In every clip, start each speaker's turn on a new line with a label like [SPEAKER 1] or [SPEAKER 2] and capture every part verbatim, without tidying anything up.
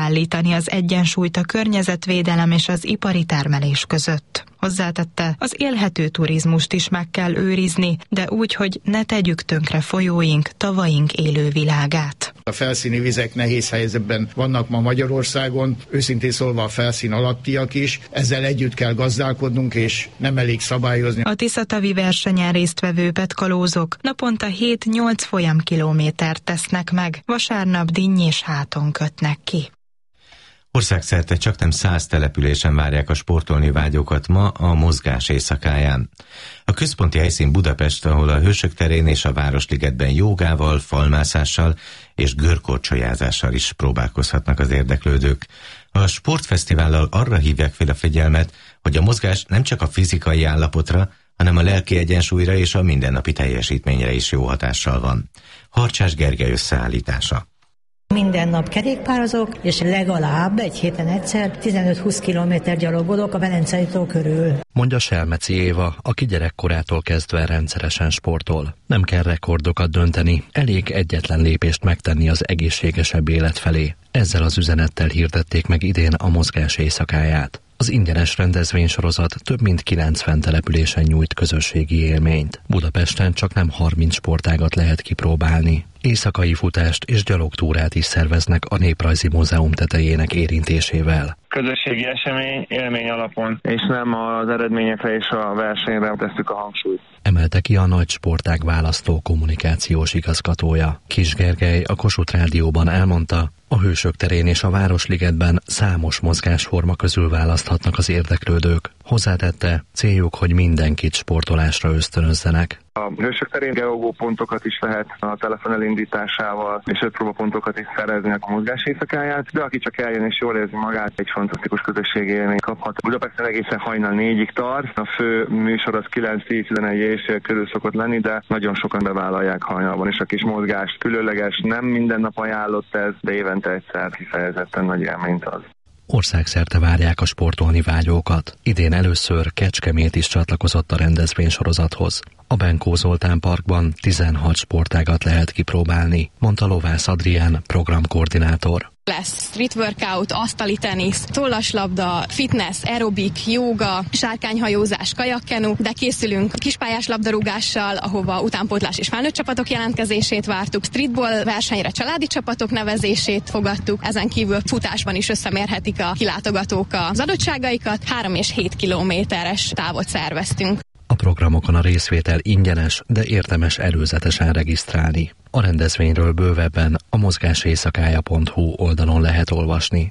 [SPEAKER 1] helyreállítani az egyensúlyt a környezetvédelem és az ipari termelés között. Hozzátette, az élhető turizmust is meg kell őrizni, de úgy, hogy ne tegyük tönkre folyóink, tavaink élővilágát.
[SPEAKER 2] A felszíni vizek nehéz helyzetben vannak ma Magyarországon, őszintén szólva a felszín alattiak is, ezzel együtt kell gazdálkodnunk, és nem elég szabályozni.
[SPEAKER 1] A Tiszatavi versenyen résztvevő petkalózok naponta hét-nyolc folyamkilométert tesznek meg, vasárnap dinny és háton kötnek ki.
[SPEAKER 3] Országszerte csaknem száz településen várják a sportolni vágyókat ma a mozgás éjszakáján. A központi helyszín Budapest, ahol a Hősök terén és a Városligetben jógával, falmászással és görkorcsolyázással is próbálkozhatnak az érdeklődők. A sportfesztivállal arra hívják fel a figyelmet, hogy a mozgás nem csak a fizikai állapotra, hanem a lelki egyensúlyra és a mindennapi teljesítményre is jó hatással van. Harcsás Gergely összeállítása.
[SPEAKER 4] Minden nap kerékpározok, és legalább egy héten egyszer tizenöt-húsz kilométer gyalogolok a Velencei tó körül.
[SPEAKER 5] Mondja Selmeci Éva, aki gyerekkorától kezdve rendszeresen sportol. Nem kell rekordokat dönteni, elég egyetlen lépést megtenni az egészségesebb élet felé. Ezzel az üzenettel hirdették meg idén a mozgás éjszakáját. Az ingyenes rendezvénysorozat több mint kilencven településen nyújt közösségi élményt. Budapesten csak nem harminc sportágat lehet kipróbálni. Éjszakai futást és gyalogtúrát is szerveznek a Néprajzi Múzeum tetejének érintésével.
[SPEAKER 6] Közösségi esemény, élmény alapon, és nem az eredményekre és a versenyre tesszük a hangsúlyt.
[SPEAKER 5] Emelte ki a Nagy Sportág választó kommunikációs igazgatója. Kis Gergely a Kossuth Rádióban elmondta, a Hősök terén és a Városligetben számos mozgásforma közül választhatnak az érdeklődők. Hozzátette, céljuk, hogy mindenkit sportolásra ösztönözzenek.
[SPEAKER 6] A Hősök terén geogópontokat is lehet a telefon elindításával, és öt próbapontokat is szerezni a mozgás éjszakáját, de aki csak eljön és jól érzi magát, egy fantasztikus közösségi élményt kaphat. Budapesten egészen hajnal négyig tart, a fő műsor az kilenc-tíz-tizenegy éjfél körül szokott lenni, de nagyon sokan bevállalják hajnalban, és a kis mozgás különleges, nem minden nap ajánlott ez, de évente egyszer kifejezetten nagy élményt ad.
[SPEAKER 5] Országszerte várják a sportolni vágyókat. Idén először Kecskemét is csatlakozott a rendezvénysorozathoz. A Benkó Zoltán Parkban tizenhat sportágat lehet kipróbálni, mondta Lovász Adrián, programkoordinátor.
[SPEAKER 7] Lesz street workout, asztali tenisz, tollaslabda, fitness, aerobik, jóga, sárkányhajózás, kajakkenu, de készülünk kispályás labdarúgással, ahova utánpótlás és felnőtt csapatok jelentkezését vártuk, streetball versenyre családi csapatok nevezését fogadtuk, ezen kívül futásban is összemérhetik a kilátogatók az adottságaikat, három és hét kilométeres távot szerveztünk.
[SPEAKER 5] A programokon a részvétel ingyenes, de érdemes előzetesen regisztrálni. A rendezvényről bővebben a mozgáséjszakája pont hu oldalon lehet olvasni.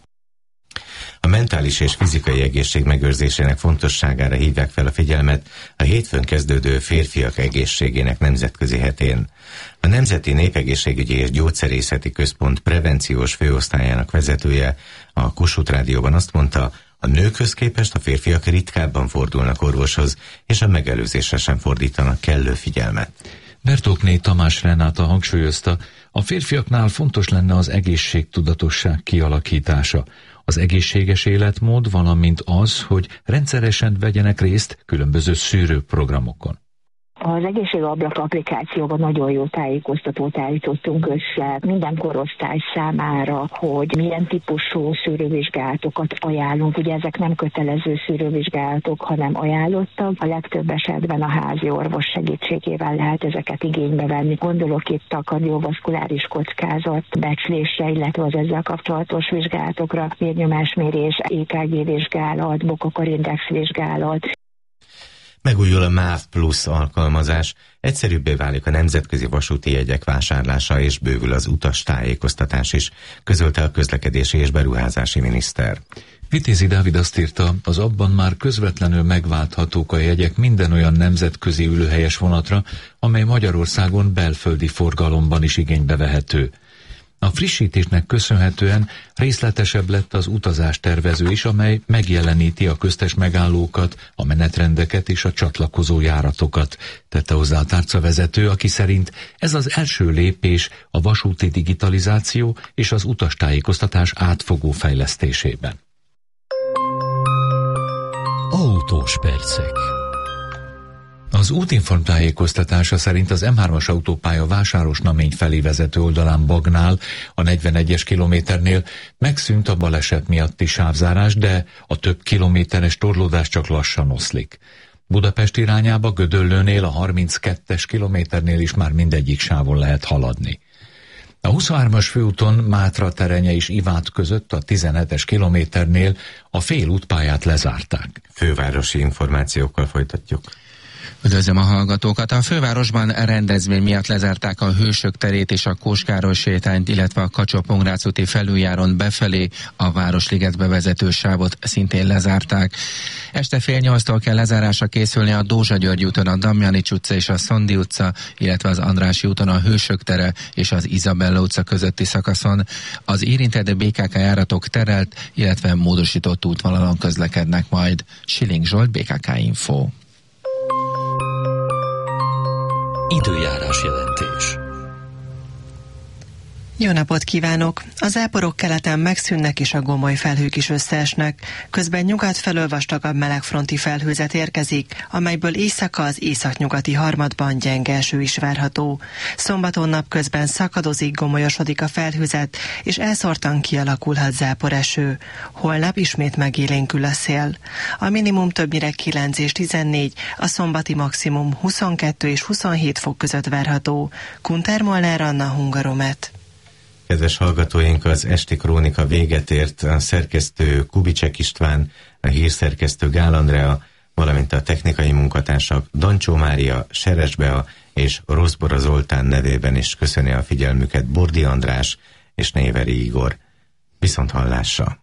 [SPEAKER 3] A mentális és fizikai egészség megőrzésének fontosságára hívják fel a figyelmet a hétfőn kezdődő férfiak egészségének nemzetközi hetén. A Nemzeti Népegészségügyi és Gyógyszerészeti Központ prevenciós főosztályának vezetője a Kossuth Rádióban azt mondta, a nőkhöz képest a férfiak ritkábban fordulnak orvoshoz, és a megelőzésre sem fordítanak kellő figyelmet.
[SPEAKER 8] Bertókné Tamás Renáta hangsúlyozta, a férfiaknál fontos lenne az egészségtudatosság kialakítása, az egészséges életmód, valamint az, hogy rendszeresen vegyenek részt különböző szűrőprogramokon.
[SPEAKER 9] Az egészségablak applikációban nagyon jó tájékoztatót állítottunk össze minden korosztály számára, hogy milyen típusú szűrővizsgálatokat ajánlunk. Ugye ezek nem kötelező szűrővizsgálatok, hanem ajánlottak. A legtöbb esetben a házi orvos segítségével lehet ezeket igénybe venni. Gondolok itt a kardiovaszkuláris kockázat becslésre, illetve az ezzel kapcsolatos vizsgálatokra, vérnyomásmérés, é ká gé vizsgálat, Bokokorindex vizsgálat.
[SPEAKER 3] Megújul a MÁV Plus alkalmazás, egyszerűbbé válik a nemzetközi vasúti jegyek vásárlása és bővül az utastájékoztatás is, közölte a közlekedési és beruházási miniszter.
[SPEAKER 8] Vitézi Dávid azt írta, az abban már közvetlenül megválthatók a jegyek minden olyan nemzetközi ülőhelyes vonatra, amely Magyarországon belföldi forgalomban is igénybe vehető. A frissítésnek köszönhetően részletesebb lett az utazástervező is, amely megjeleníti a köztes megállókat, a menetrendeket és a csatlakozó járatokat, tette hozzá a tárcavezető, aki szerint ez az első lépés a vasúti digitalizáció és az utastájékoztatás átfogó fejlesztésében.
[SPEAKER 10] Autós percek.
[SPEAKER 8] Az útinform tájékoztatása szerint az M hármas autópálya Vásárosnamény felé vezető oldalán Bagnál, a negyvenegyes kilométernél megszűnt a baleset miatti sávzárás, de a több kilométeres torlódás csak lassan oszlik. Budapest irányába Gödöllőnél, a harminckettes kilométernél is már mindegyik sávon lehet haladni. A huszonhármas főúton Mátra-Terenye és Ivát között a tizenhetes kilométernél a félútpályát lezárták.
[SPEAKER 3] Fővárosi információkkal folytatjuk.
[SPEAKER 10] Üdvözlöm a hallgatókat! A fővárosban rendezvény miatt lezárták a Hősök terét és a Kós-Károly sétányt, illetve a Kacsó-Pongrác úti felüljáron befelé a Városligetbe vezető sávot szintén lezárták. Este fél nyolctól kell lezárásra készülni a Dózsa-György úton a Damjanics utca és a Szondi utca, illetve az Andrássy úton a Hősök tere és az Izabella utca közötti szakaszon. Az érintett bé ká ká járatok terelt, illetve módosított útvonalon közlekednek majd. Siling Zsolt, bé ká ká Info.
[SPEAKER 11] Időjárás jelentés.
[SPEAKER 12] Jó napot kívánok! A záporok keleten megszűnnek és a gomoly felhők is összeesnek. Közben nyugat felől vastagabb melegfronti felhőzet érkezik, amelyből éjszaka az északnyugati harmadban gyenge eső is várható. Szombaton napközben szakadozik, gomolyosodik a felhőzet, és elszórtan kialakulhat záporeső. Holnap ismét megélénkül a szél. A minimum többnyire kilenc és tizennégy, a szombati maximum huszonkettő és huszonhét fok között várható. Kunter Molnár Anna, Hungaromet.
[SPEAKER 3] Kedves hallgatóink, az esti krónika véget ért. A szerkesztő Kubicek István, a hírszerkesztő Gál Andrea, valamint a technikai munkatársak Dancsó Mária, Seres Bea és Roszbora Zoltán nevében is köszöni a figyelmüket Bordi András és Néveri Igor. Viszont hallásra!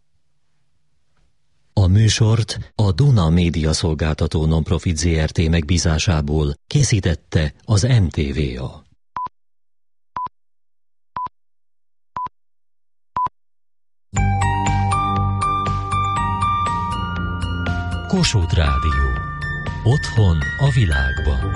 [SPEAKER 11] A műsort a Duna Média Szolgáltató Nonprofit zé er té megbízásából készítette az em té vé á. Kossuth Rádió. Otthon a világban.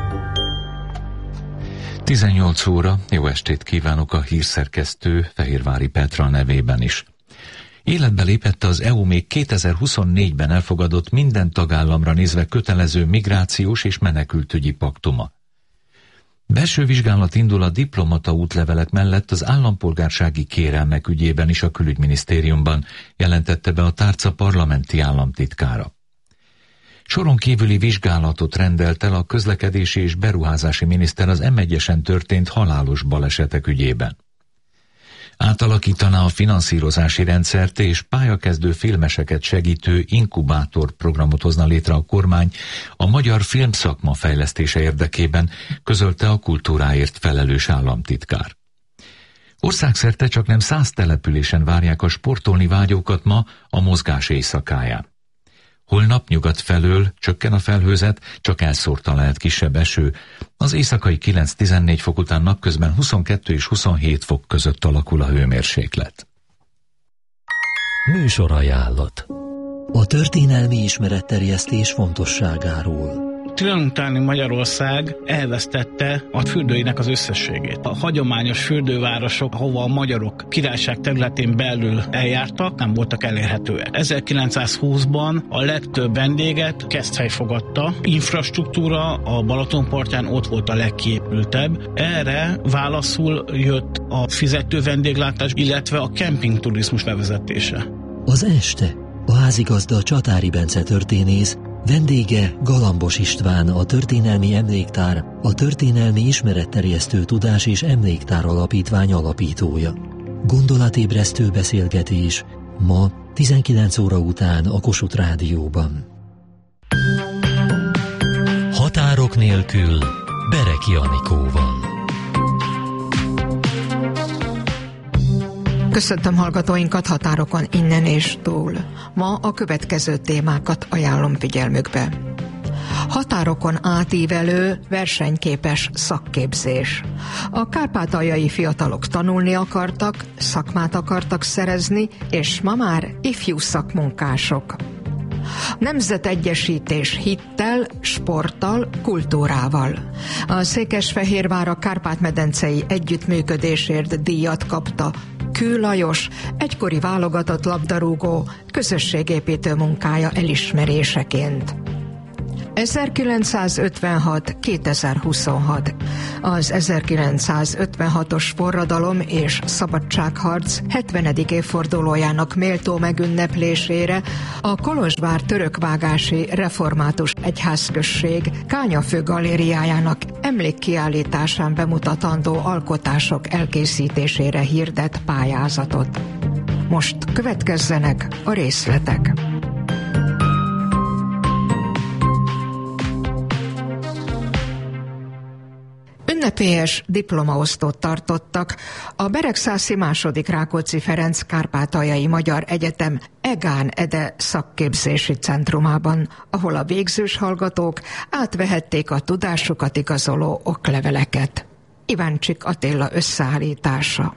[SPEAKER 8] tizennyolc óra, jó estét kívánok a hírszerkesztő Fehérvári Petra nevében is. Életbe lépett az é u még kétezer-huszonnégyben elfogadott minden tagállamra nézve kötelező migrációs és menekültügyi paktuma. Belső vizsgálat indul a diplomata útlevelek mellett az állampolgársági kérelmek ügyében is a Külügyminisztériumban, jelentette be a tárca parlamenti államtitkára. Soron kívüli vizsgálatot rendelt el a közlekedési és beruházási miniszter az em egyesen történt halálos balesetek ügyében. Átalakítaná a finanszírozási rendszert és pályakezdő filmeseket segítő inkubátor programot hozna létre a kormány a magyar filmszakma fejlesztése érdekében, közölte a kultúráért felelős államtitkár. Országszerte csaknem száz településen várják a sportolni vágyókat ma a mozgás éjszakáján. Holnap nyugat felől csökken a felhőzet, csak elszórtan lehet kisebb eső. Az éjszakai kilenc-tizennégy fok után napközben huszonkettő és huszonhét fok között alakul a hőmérséklet.
[SPEAKER 11] Műsorajánlat. A történelmi ismeretterjesztés fontosságáról.
[SPEAKER 13] Trianon utáni Magyarország elvesztette a fürdőinek az összességét. A hagyományos fürdővárosok, ahova a magyarok királyság területén belül eljártak, nem voltak elérhetőek. ezerkilencszázhúszban a legtöbb vendéget Keszthely fogadta. Infrastruktúra a Balatonpartján ott volt a legkiépültebb. Erre válaszul jött a fizető vendéglátás, illetve a kempingturizmus bevezetése.
[SPEAKER 11] Az este a házigazda Csatári Bence történész, vendége Galambos István, a Történelmi Emléktár, a Történelmi Ismeretterjesztő Tudás és Emléktár Alapítvány alapítója. Gondolatébresztő beszélgetés ma tizenkilenc óra után a Kossuth Rádióban. Határok nélkül Bereki Anikóval.
[SPEAKER 14] Köszöntöm hallgatóinkat határokon innen és túl. Ma a következő témákat ajánlom figyelmükbe. Határokon átívelő, versenyképes szakképzés. A kárpátaljai fiatalok tanulni akartak, szakmát akartak szerezni, és ma már ifjú szakmunkások. Nemzetegyesítés hittel, sporttal, kultúrával. A Székesfehérvár a Kárpát-medencei együttműködésért díjat kapta. Kő Lajos, egykori válogatott labdarúgó, közösségépítő munkája elismeréseként. ezerkilencszázötvenhat kétezer-huszonhat. Az ezerkilencszázötvenhatos forradalom és szabadságharc hetvenedik évfordulójának méltó megünneplésére a Kolozsvár törökvágási református egyházközség Kányafő galériájának emlékkiállításán bemutatandó alkotások elkészítésére hirdet pályázatot. Most következzenek a részletek. Ünnepélyes diplomaosztót tartottak a Beregszászi második Rákóczi Ferenc Kárpátaljai Magyar Egyetem Egán Ede szakképzési centrumában, ahol a végzős hallgatók átvehették a tudásukat igazoló okleveleket. Iváncsik Attila összeállítása.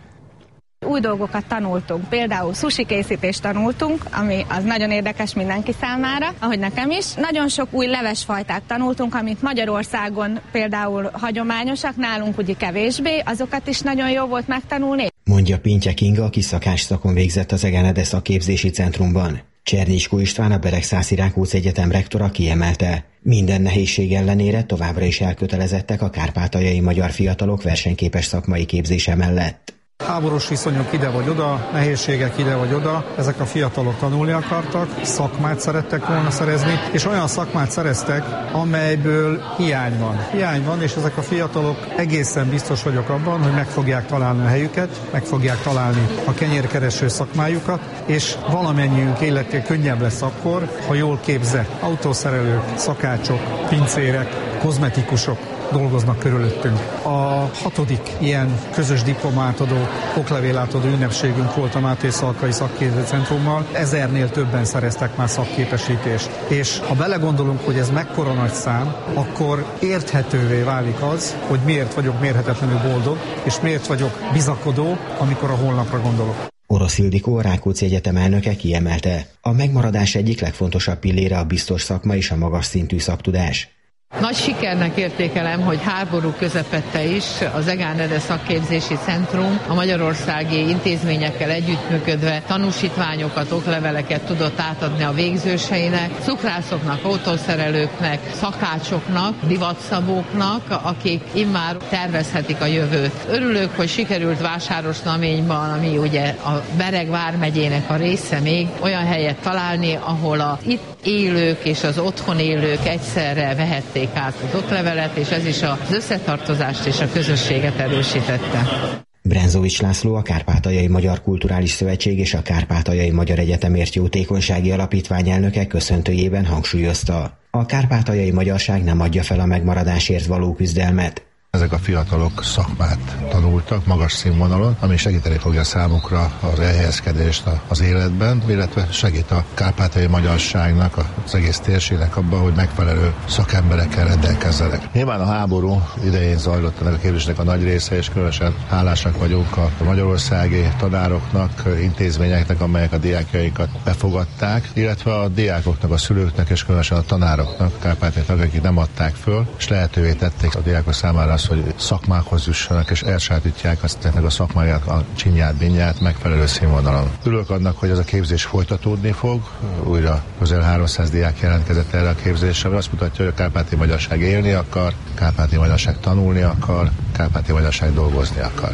[SPEAKER 15] Új dolgokat tanultunk, például sushi készítést tanultunk, ami az nagyon érdekes mindenki számára, ahogy nekem is. Nagyon sok új levesfajtát tanultunk, amit Magyarországon például hagyományosak, nálunk ugye kevésbé, azokat is nagyon jó volt megtanulni.
[SPEAKER 16] Mondja Pintje Kinga, aki szakásszakon végzett az Egán Ede szakképzési centrumban. Csernyicskó István, a Beregszászi Rákóczi Egyetem rektora kiemelte, minden nehézség ellenére továbbra is elkötelezettek a kárpátaljai magyar fiatalok versenyképes szakmai képzése mellett.
[SPEAKER 17] Háborús viszonyok ide vagy oda, nehézségek ide vagy oda, ezek a fiatalok tanulni akartak, szakmát szerettek volna szerezni, és olyan szakmát szereztek, amelyből hiány van. Hiány van, és ezek a fiatalok egészen biztos vagyok abban, hogy meg fogják találni a helyüket, meg fogják találni a kenyérkereső szakmájukat, és valamennyiünk életé könnyebb lesz akkor, ha jól képzett autószerelők, szakácsok, pincérek, kozmetikusok dolgoznak körülöttünk. A hatodik ilyen közös diplomát adó, oklevélátadó ünnepségünk volt a Máté Szalkai Szakképzési Centrummal. Ezernél többen szereztek már szakképesítést. És ha belegondolunk, hogy ez mekkora nagy szám, akkor érthetővé válik az, hogy miért vagyok mérhetetlenül boldog, és miért vagyok bizakodó, amikor a holnapra gondolok.
[SPEAKER 16] Orosz Ildikó, a Rákóczi Egyetem elnöke kiemelte, a megmaradás egyik legfontosabb pillére a biztos szakma és a magas szintű szaktudás.
[SPEAKER 18] Nagy sikernek értékelem, hogy háború közepette is az Egán Ede szakképzési centrum a magyarországi intézményekkel együttműködve tanúsítványokat, okleveleket tudott átadni a végzőseinek, cukrászoknak, autószerelőknek, szakácsoknak, divatszabóknak, akik immár tervezhetik a jövőt. Örülök, hogy sikerült Vásárosnaményban, ami ugye a Bereg vármegyének a része még, olyan helyet találni, ahol az itt élők és az otthon élők egyszerre vehették át az oklevelet, és ez is az összetartozást és a közösséget erősítette.
[SPEAKER 16] Brenzovics László, a Kárpátaljai Magyar Kulturális Szövetség és a Kárpátaljai Magyar Egyetemért Jótékonysági Alapítvány elnöke köszöntőjében hangsúlyozta, a kárpátaljai magyarság nem adja fel a megmaradásért való küzdelmet.
[SPEAKER 19] Ezek a fiatalok szakmát tanultak magas színvonalon, ami segíteni fogja számukra az elhelyezkedést az életben, illetve segít a kárpátaljai magyarságnak, az egész térségnek abban, hogy megfelelő szakemberekkel rendelkezzenek. Nyilván a háború idején zajlott ennek a képzésnek a nagy része, és különösen hálásak vagyunk a magyarországi tanároknak, intézményeknek, amelyek a diákjaikat befogadták, illetve a diákoknak, a szülőknek és különösen a tanároknak, a kárpátaljai tagok, akik nem adták föl, és lehetővé tették a diákok számára az, hogy szakmákhoz jussanak, és elsajátítják azt a szakmáját, a csinyát, binyát megfelelő színvonalon. Örülök annak, hogy ez a képzés folytatódni fog. Újra közel háromszáz diák jelentkezett erre a képzésre, ami azt mutatja, hogy a kárpátaljai magyarság élni akar, kárpátaljai magyarság tanulni akar, kárpátaljai magyarság dolgozni akar.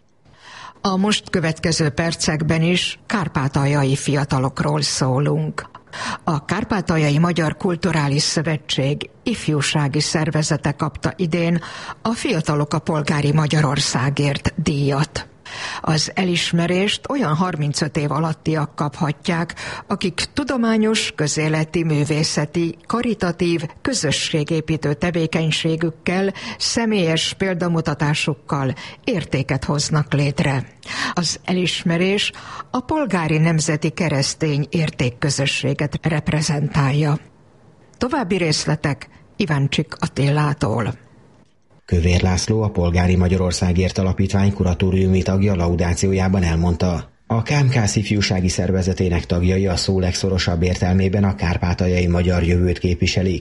[SPEAKER 14] A most következő percekben is kárpátaljai fiatalokról szólunk. A Kárpátaljai Magyar Kulturális Szövetség ifjúsági szervezete kapta idén a Fiatalok a Polgári Magyarországért díjat. Az elismerést olyan harmincöt év alattiak kaphatják, akik tudományos, közéleti, művészeti, karitatív, közösségépítő tevékenységükkel, személyes példamutatásukkal értéket hoznak létre. Az elismerés a polgári nemzeti keresztény értékközösséget reprezentálja. További részletek Iváncsik Attilától.
[SPEAKER 16] Kövér László, a Polgári Magyarországért Alapítvány kuratóriumi tagja laudációjában elmondta, a KáMKÁSZ ifjúsági szervezetének tagjai a szó legszorosabb értelmében a kárpátaljai magyar jövőt képviselik.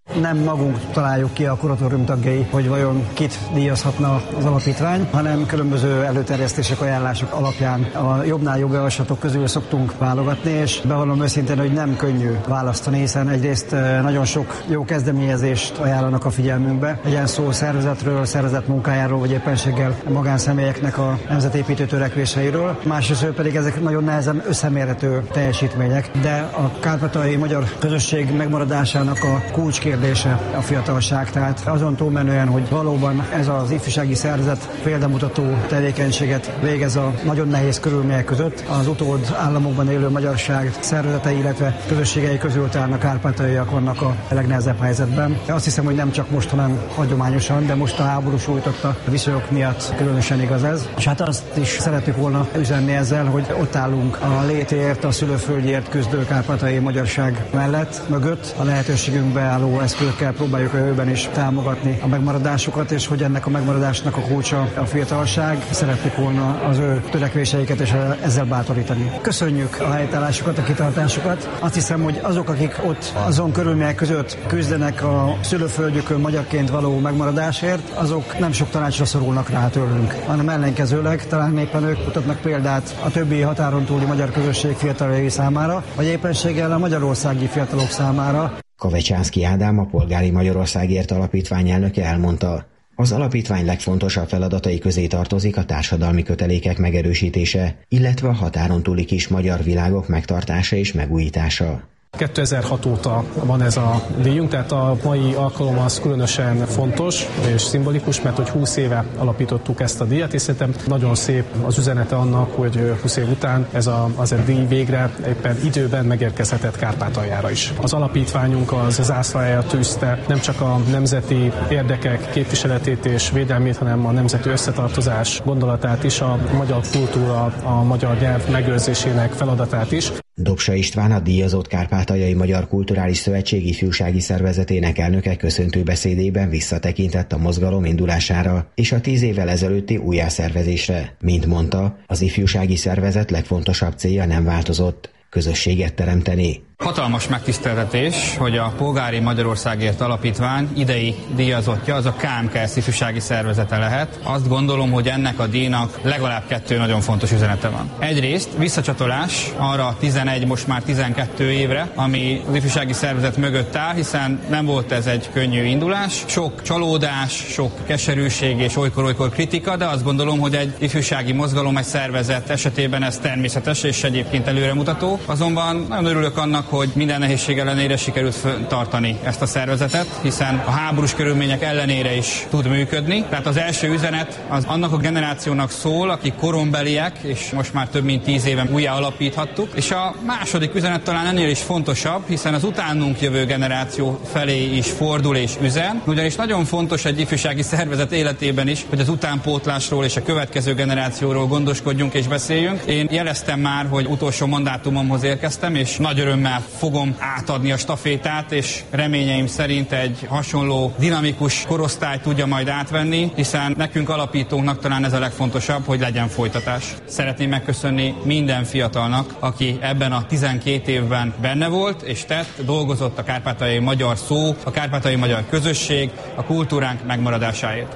[SPEAKER 20] Nem magunk találjuk ki a kuratórium tagjai, hogy vajon kit díjazhatna az alapítvány, hanem különböző előterjesztések, ajánlások alapján a jobbnál jobb javaslatok közül szoktunk válogatni, és bevallom őszintén, hogy nem könnyű választani, hiszen egyrészt nagyon sok jó kezdeményezést ajánlanak a figyelmünkbe, legyen szó szervezetről, szervezet munkájáról, vagy éppenséggel magánszemélyeknek a nemzetépítő törekvéseiről. Másrészt pedig ezek nagyon nehezen összemérhető teljesítmények, de a kárpátaljai magyar közösség megmaradásának a kulcskérdése a fiatalság, tehát azon túlmenően, hogy valóban ez az ifjúsági szervezet példamutató tevékenységet végez a nagyon nehéz körülmények között, az utód államokban élő magyarság szervezetei, illetve közösségei közül talán a kárpátaljaiak vannak a legnehezebb helyzetben. Azt hiszem, hogy nem csak most, hanem hagyományosan, de most a háború sújtotta viszonyok miatt különösen igaz ez. És hát azt is szeretük volna üzenni ezzel, hogy ott állunk a létért, a szülőföldjért küzdő kárpátaljai magyarság mellett, mögött a lehetőségünkbe álló eszközökkel próbáljuk a jövőben is támogatni a megmaradásukat, és hogy ennek a megmaradásnak a kulcsa a fiatalság. Szeretnék volna az ő törekvéseiket és ezzel bátorítani. Köszönjük a helytállásukat, a kitartásukat. Azt hiszem, hogy azok, akik ott azon körülmények között küzdenek a szülőföldjükön magyarként való megmaradásért, azok nem sok tanácsra szorulnak rá tőlünk, hanem ellenkezőleg talán éppen ők mutatnak példát a többi határon túli magyar közösség fiataljai számára, vagy éppenséggel a magyarországi fiatalok számára.
[SPEAKER 16] Kavecsánszky Ádám, a Polgári Magyarországért Alapítvány elnöke elmondta, az alapítvány legfontosabb feladatai közé tartozik a társadalmi kötelékek megerősítése, illetve a határon túli kis magyar világok megtartása és megújítása.
[SPEAKER 21] kétezer-hat óta van ez a díjunk, tehát a mai alkalom az különösen fontos és szimbolikus, mert hogy húsz éve alapítottuk ezt a díjat, és szerintem nagyon szép az üzenete annak, hogy húsz év után ez a, az a díj végre éppen időben megérkezhetett Kárpátaljára is. Az alapítványunk az zászlajára tűzte nem csak a nemzeti érdekek képviseletét és védelmét, hanem a nemzeti összetartozás gondolatát is, a magyar kultúra, a magyar nyelv megőrzésének feladatát is.
[SPEAKER 16] Dobsa István, a díjazott Kárpátaljai Magyar Kulturális Szövetség ifjúsági szervezetének elnöke köszöntő beszédében visszatekintett a mozgalom indulására és a tíz évvel ezelőtti újjászervezésre. Mint mondta, az ifjúsági szervezet legfontosabb célja nem változott: közösséget teremteni.
[SPEAKER 22] Hatalmas megtiszteltetés, hogy a Polgári Magyarországért Alapítvány idei díjazottja az a ká em ká es ifjúsági szervezete lehet. Azt gondolom, hogy ennek a díjnak legalább kettő nagyon fontos üzenete van. Egyrészt visszacsatolás arra tizenegy, most már tizenkettő évre, ami az ifjúsági szervezet mögött áll, hiszen nem volt ez egy könnyű indulás. Sok csalódás, sok keserűség és olykor-olykor kritika, de azt gondolom, hogy egy ifjúsági mozgalom, egy szervezet esetében ez természetes és egyébként előremutató. Azonban nagyon örülök annak, hogy minden nehézség ellenére sikerült tartani ezt a szervezetet, hiszen a háborús körülmények ellenére is tud működni. Tehát az első üzenet az annak a generációnak szól, akik korombeliek, és most már több mint tíz éve újjá alapíthattuk. És a második üzenet talán ennél is fontosabb, hiszen az utánunk jövő generáció felé is fordul és üzen. Ugyanis nagyon fontos egy ifjúsági szervezet életében is, hogy az utánpótlásról és a következő generációról gondoskodjunk és beszéljünk. Én jeleztem már, hogy utolsó mandátumomhoz érkeztem, és nagy örömmel fogom átadni a stafétát, és reményeim szerint egy hasonló dinamikus korosztály tudja majd átvenni, hiszen nekünk alapítónknak talán ez a legfontosabb, hogy legyen folytatás. Szeretném megköszönni minden fiatalnak, aki ebben a tizenkét évben benne volt, és tett, dolgozott a kárpátaljai magyar szó, a kárpátaljai magyar közösség, a kultúránk megmaradásáért.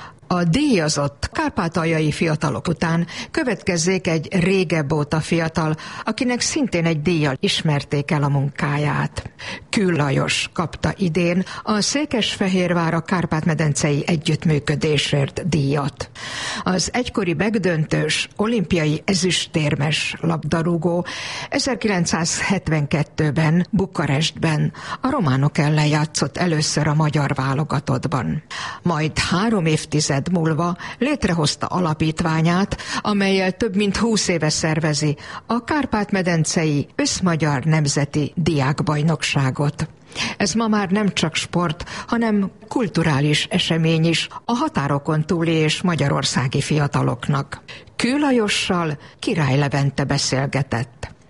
[SPEAKER 14] A díjazott kárpátaljai fiatalok után következzék egy régebb óta fiatal, akinek szintén egy díjjal ismerték el a munkáját. Kül Lajos kapta idén a Székesfehérvár a Kárpát-medencei együttműködésért díjat. Az egykori megdöntős olimpiai ezüstérmes labdarúgó ezerkilencszázhetvenkettőben Bukarestben a románok ellen játszott először a magyar válogatottban. Majd három évtized múlva létrehozta alapítványát, amellyel több mint húsz éve szervezi a Kárpát-medencei Összmagyar Nemzeti Diákbajnokságot. Ez ma már nem csak sport, hanem kulturális esemény is a határokon túli és magyarországi fiataloknak. Kül Lajossal Király Levente beszélgetett.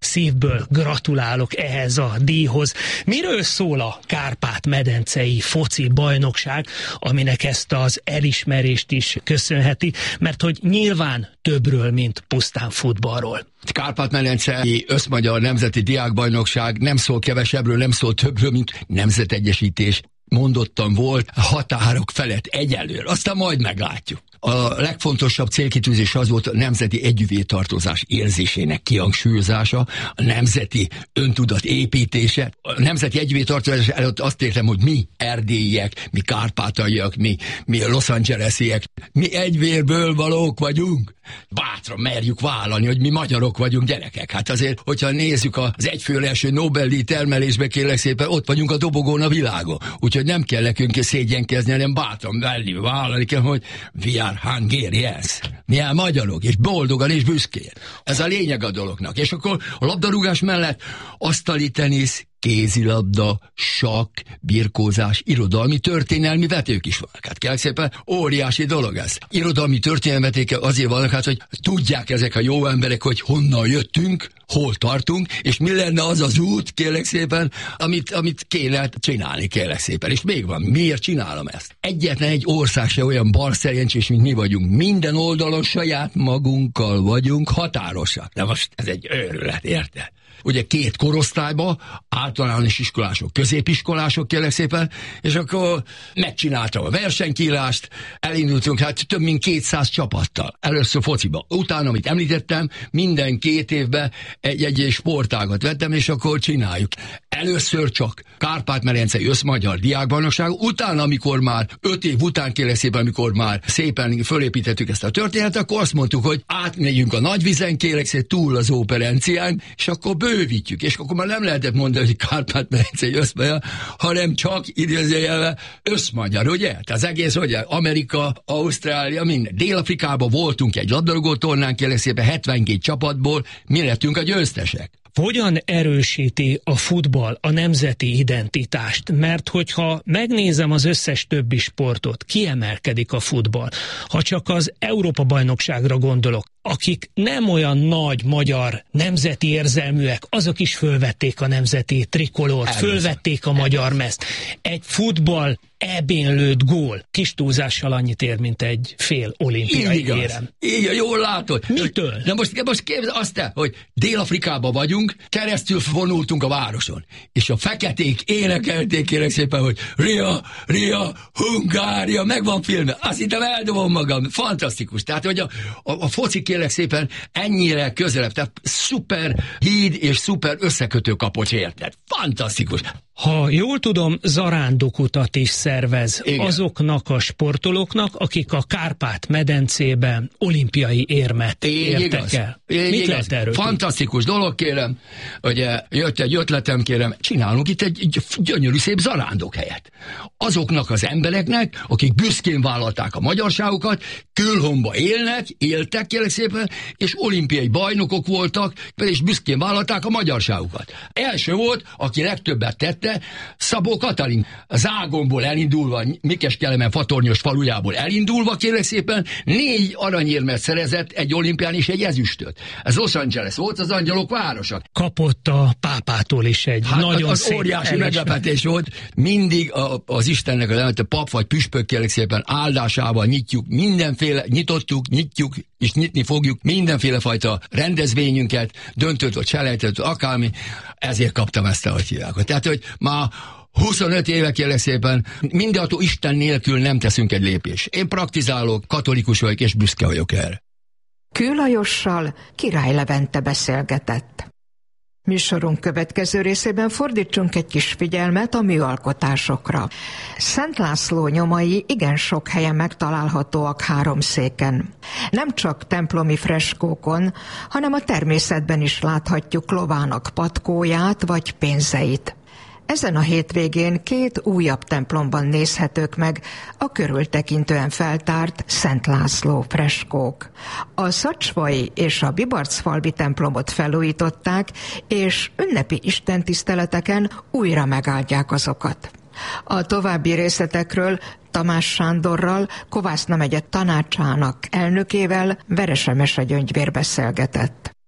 [SPEAKER 1] szívből gratulálok ehhez a díjhoz. Miről szól a Kárpát-medencei foci bajnokság, aminek ezt az elismerést is köszönheti, mert hogy nyilván többről, mint pusztán futballról.
[SPEAKER 2] Kárpát-medencei összmagyar nemzeti diákbajnokság nem szól kevesebbről, nem szól többről, mint nemzetegyesítés. Mondottam volt, határok felett egyelőre, aztán majd meglátjuk. A legfontosabb célkitűzés az volt a nemzeti együtttartozás érzésének kihangsúlyozása, a nemzeti öntudat építése. A nemzeti együtttartozás előtt azt értem, hogy mi erdélyiek, mi kárpátaiak, mi, mi Los Angelesiek, mi egyvérből valók vagyunk. Bátran merjük vállalni, hogy mi magyarok vagyunk, gyerekek. Hát azért, hogyha nézzük az egyfőre első Nobel-díj termelésbe, kérlek szépen, ott vagyunk a dobogón a világon. Úgyhogy nem kell nekünk szégyenkezni, hanem bátran merni, vállalni kell, hogy we are Hungarians. Mi a magyarok, és boldogan és büszkén. Ez a lényeg a dolognak. És akkor a labdarúgás mellett asztali tenisz, kézilabda, sakk, birkózás, irodalmi, történelmi vetők is vannak. Hát kérlek szépen, óriási dolog ez. Irodalmi történelmi vetők azért vannak, hát, hogy tudják ezek a jó emberek, hogy honnan jöttünk, hol tartunk, és mi lenne az az út, kérlek szépen, amit, amit kéne csinálni, kérlek szépen. És még van, miért csinálom ezt? Egyetlen egy ország se olyan balszerencsés, mint mi vagyunk. Minden oldalon saját magunkkal vagyunk határosak. De most ez egy őrület, érted? Ugye két korosztályba, általános iskolások, középiskolások, kérlek szépen, és akkor megcsináltam a versenykírást, elindultunk hát több mint kétszáz csapattal. Először fociba. Utána, amit említettem, minden két évben egy-egy sportágat vettem, és akkor csináljuk. Először csak Kárpát-medencei összmagyar diákbajnokság, utána, amikor már öt év után, kérlek szépen, amikor már szépen fölépítettük ezt a történetet, akkor azt mondtuk, hogy átmegyünk a nagyvizen, kérlek szépen, túl az operencián, és akkor bővítjük, és akkor már nem lehetett mondani, hogy Kárpát-medencei összmagyar, hanem csak idézőjelben összmagyar, ugye? Tehát az egész, ugye? Amerika, Ausztrália, minden. Dél-Afrikában voltunk egy labdarúgó tornán, kérlek szépen hetvenkét csapatból, mi lettünk a győztesek.
[SPEAKER 1] Hogyan erősíti a futball a nemzeti identitást? Mert hogyha megnézem az összes többi sportot, kiemelkedik a futball. Ha csak az Európa-bajnokságra gondolok, akik nem olyan nagy magyar nemzeti érzelműek, azok is fölvették a nemzeti trikolort, fölvették a magyar mezt. Egy futball ebén lőtt gól kis túlzással annyit ér, mint egy fél olimpiai érem.
[SPEAKER 2] Igen, jól látod.
[SPEAKER 1] Mitől?
[SPEAKER 2] Na most, most képzeld azt te, hogy Dél-Afrikában vagyunk, keresztül vonultunk a városon, és a feketék énekelték, kérlek szépen, hogy Ria, Ria, Hungária, megvan filmben. Azt hittem, eldobom magam. Fantasztikus. Tehát, hogy a, a, a foci, kérlek szépen, ennyire közelebb. Tehát szuper híd és szuper összekötő kapocs, érted? Fantasztikus.
[SPEAKER 1] Ha jól tudom, zarándokutat is szervez. Igen. Azoknak a sportolóknak, akik a Kárpát-medencében olimpiai érmet Így értek igaz. el.
[SPEAKER 2] Így
[SPEAKER 1] Mit
[SPEAKER 2] igaz.
[SPEAKER 1] lehet erről?
[SPEAKER 2] Fantasztikus tudni? dolog, kérem. Ugye jött egy ötletem, kérem, csinálunk itt egy, egy gyönyörű szép zarándokhelyet. Azoknak az embereknek, akik büszkén vállalták a magyarságukat, külhomba élnek, éltek, kérlek szépen, és olimpiai bajnokok voltak, és büszkén vállalták a magyarságukat. Első volt, aki legtöbbet tette, Szabó Katalin, Zágomból elindulva, Mikes Kelemen Fatornyos falujából elindulva, kérlek szépen, négy aranyérmet szerezett, egy olimpián és egy ezüstöt. Ez Los Angeles volt, az angyalok városa.
[SPEAKER 1] Kapott a pápától is egy hát nagyon
[SPEAKER 2] az
[SPEAKER 1] szép
[SPEAKER 2] óriási
[SPEAKER 1] elismer.
[SPEAKER 2] meglepetés volt. Mindig a, az Istennek, az a pap vagy püspök, kérlek szépen, áldásával nyitjuk, mindenféle, nyitottuk, nyitjuk, és nyitni fogjuk mindenféle fajta rendezvényünket, döntőt vagy selejtőt, akármi, ezért kaptam ezt a hívják. Tehát, hogy már huszonöt éve, kérlek szépen, mindenható Isten nélkül nem teszünk egy lépést. Én praktizálok, katolikus vagyok, és büszke vagyok erre.
[SPEAKER 14] Kő Lajossal Király Levente beszélgetett. Műsorunk következő részében fordítsunk egy kis figyelmet a műalkotásokra. Szent László nyomai igen sok helyen megtalálhatóak Háromszéken. Nem csak templomi freskókon, hanem a természetben is láthatjuk lovának patkóját vagy pénzeit. Ezen a hétvégén két újabb templomban nézhetők meg a körültekintően feltárt Szent László freskók. A Szacsvai és a Bibarcfalvi templomot felújították, és ünnepi istentiszteleteken újra megáldják azokat. A további részletekről Tamás Sándorral, Kovászna megye tanácsának elnökével, Verese Mesegyöngyvér beszélgetett.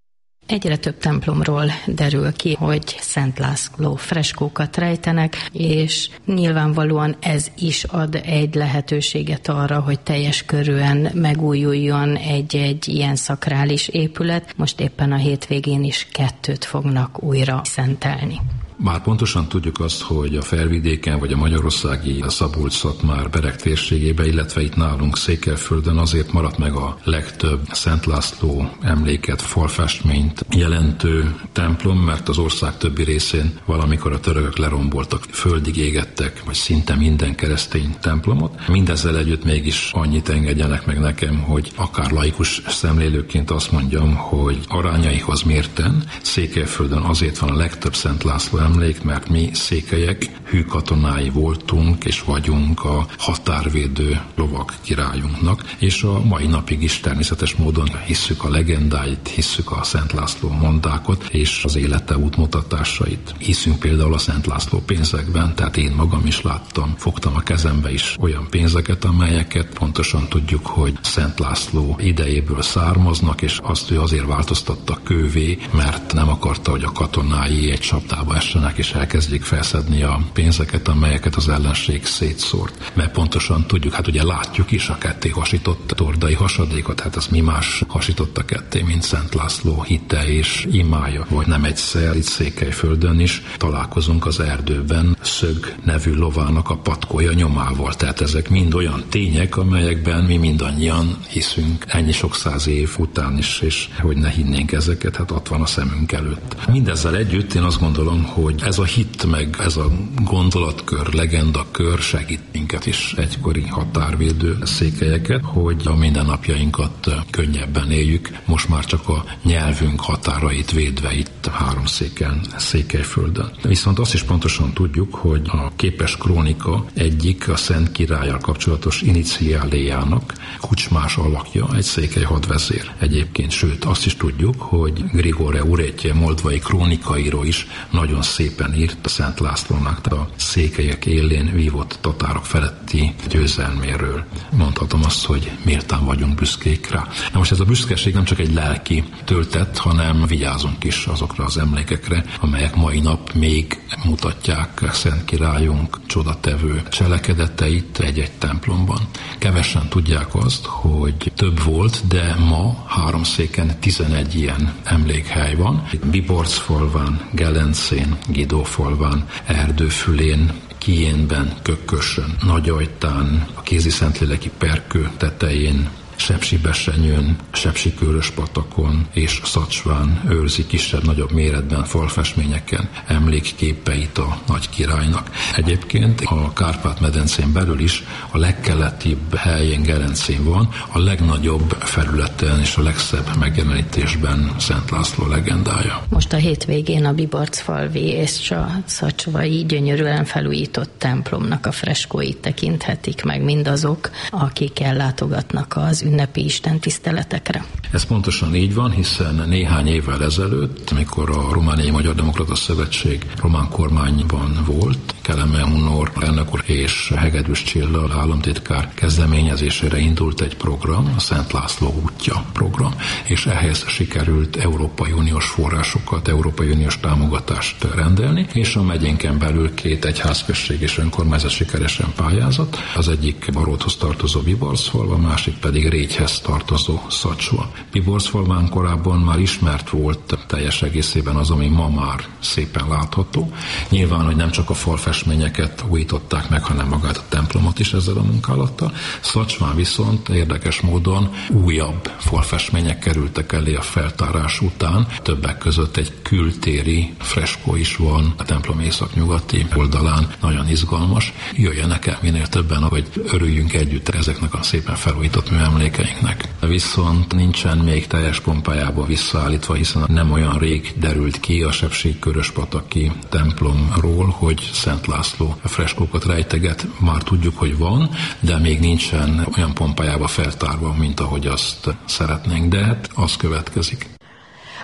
[SPEAKER 4] Egyre több templomról derül ki, hogy Szent László freskókat rejtenek, és nyilvánvalóan ez is ad egy lehetőséget arra, hogy teljes körűen megújuljon egy-egy ilyen szakrális épület. Most éppen a hétvégén is kettőt fognak újra szentelni.
[SPEAKER 6] Már pontosan tudjuk azt, hogy a Felvidéken vagy a magyarországi Szabolcs-Szatmár Bereg térségében, illetve itt nálunk Székelyföldön azért maradt meg a legtöbb Szent László emléket, falfestményt jelentő templom, mert az ország többi részén valamikor a törökök leromboltak, földig égettek, vagy szinte minden keresztény templomot. Mindezzel együtt mégis annyit engedjenek meg nekem, hogy akár laikus szemlélőként azt mondjam, hogy arányaihoz mérten Székelyföldön azért van a legtöbb Szent László emlék, mert mi székelyek hű katonái voltunk és vagyunk a határvédő lovag királyunknak, és a mai napig is természetes módon hisszük a legendáit, hisszük a Szent László mondákot és az élete útmutatásait. Hiszünk például a Szent László pénzekben, tehát én magam is láttam, fogtam a kezembe is olyan pénzeket, amelyeket pontosan tudjuk, hogy Szent László idejéből származnak, és azt ő azért változtatta kővé, mert nem akarta, hogy a katonái egy csapdába essenek, és elkezdjék felszedni a pénzeket, amelyeket az ellenség szétszórt. Mert pontosan tudjuk, hát ugye látjuk is a ketté hasított tordai hasadékot, hát az mi más hasította ketté, mint Szent László hite és imája. Vagy nem egyszer itt Székelyföldön is találkozunk az erdőben Szög nevű lovának a patkója nyomával. Tehát ezek mind olyan tények, amelyekben mi mindannyian hiszünk ennyi sok száz év után is, és hogy ne hinnénk ezeket, hát ott van a szemünk előtt. Mindezzel együtt én azt gondolom, hogy ez a hit, meg ez a gondolatkör, legendakör segít minket is, egykori határvédő székelyeket, hogy a mindennapjainkat könnyebben éljük. Most már csak a nyelvünk határait védve itt Háromszéken, Székelyföldön. Viszont azt is pontosan tudjuk, hogy a képes krónika egyik a Szent Királlyal kapcsolatos iniciáléjának Kucsmás alakja egy székely hadvezér. Egyébként, sőt, azt is tudjuk, hogy Grigore Urétje moldvai krónikairól is nagyon szépen írt a Szent Lászlónak a székelyek élén vívott tatárok feletti győzelméről. Mondhatom azt, hogy méltán vagyunk büszkék rá. Na most ez a büszkeség nem csak egy lelki töltet, hanem vigyázunk is azokra az emlékekre, amelyek mai nap még mutatják Szent Királyunk csodatevő cselekedeteit egy-egy templomban. Kevesen tudják azt, hogy több volt, de ma Háromszéken tizenegy ilyen emlékhely van. Biborcfalván, Gelencén, Gidófalván, Erdőfülén, Kijénben, Kökkösön, Nagyajtán, a Kézi Szentléleki Perkő tetején, Sepsibesenyőn, Sepsikőröspatakon és Szacsván őrzi kisebb-nagyobb méretben falfestményeken emlékképeit a nagy királynak. Egyébként a Kárpát-medencén belül is a legkeletibb helyén, Gelencén van, a legnagyobb felületen és a legszebb megjelenítésben Szent László legendája.
[SPEAKER 4] Most a hétvégén a Biborcfalvi és a szacsvai gyönyörűen felújított templomnak a freskóit tekinthetik meg mindazok, akik ellátogatnak az ünnepi istentiszteletekre.
[SPEAKER 6] Ez pontosan így van, hiszen néhány évvel ezelőtt, amikor a Romániai Magyar Demokrata Szövetség román kormányban volt, Kelemen Hunor elnök úr és Hegedűs Csilla államtitkár kezdeményezésére indult egy program, a Szent László útja program, és ehhez sikerült Európai Uniós forrásokat, Európai Uniós támogatást rendelni, és a megyénken belül két egyházközség és önkormányzat sikeresen pályázott, az egyik Baróthoz tartozó Biborcfalva, a másik pedig Régyhez tartozó Szacsva. Biborcfalván korábban már ismert volt teljes egészében az, ami ma már szépen látható. Nyilván, hogy nem csak a falfestményeket újították meg, hanem magát a templomot is ezzel a munkálattal. Szacsván viszont érdekes módon újabb falfestmények kerültek elé a feltárás után. Többek között egy kültéri freskó is van a templom északnyugati oldalán, nagyon izgalmas. Jöjjenek el minél többen, hogy örüljünk együtt ezeknek a szépen felújított műemlékeinknek. Viszont nincsen még teljes pompájában visszaállítva, hiszen nem olyan rég derült ki a Sepsikköröspataki templomról, hogy Szent László freskókat rejteget. Már tudjuk, hogy van, de még nincsen olyan pompájában feltárva, mint ahogy azt szeretnénk, de hát az következik.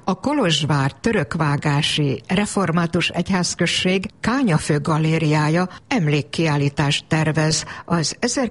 [SPEAKER 14] A Kolozsvár törökvágási református egyházközség Kányafő galériája emlékkiállítást tervez az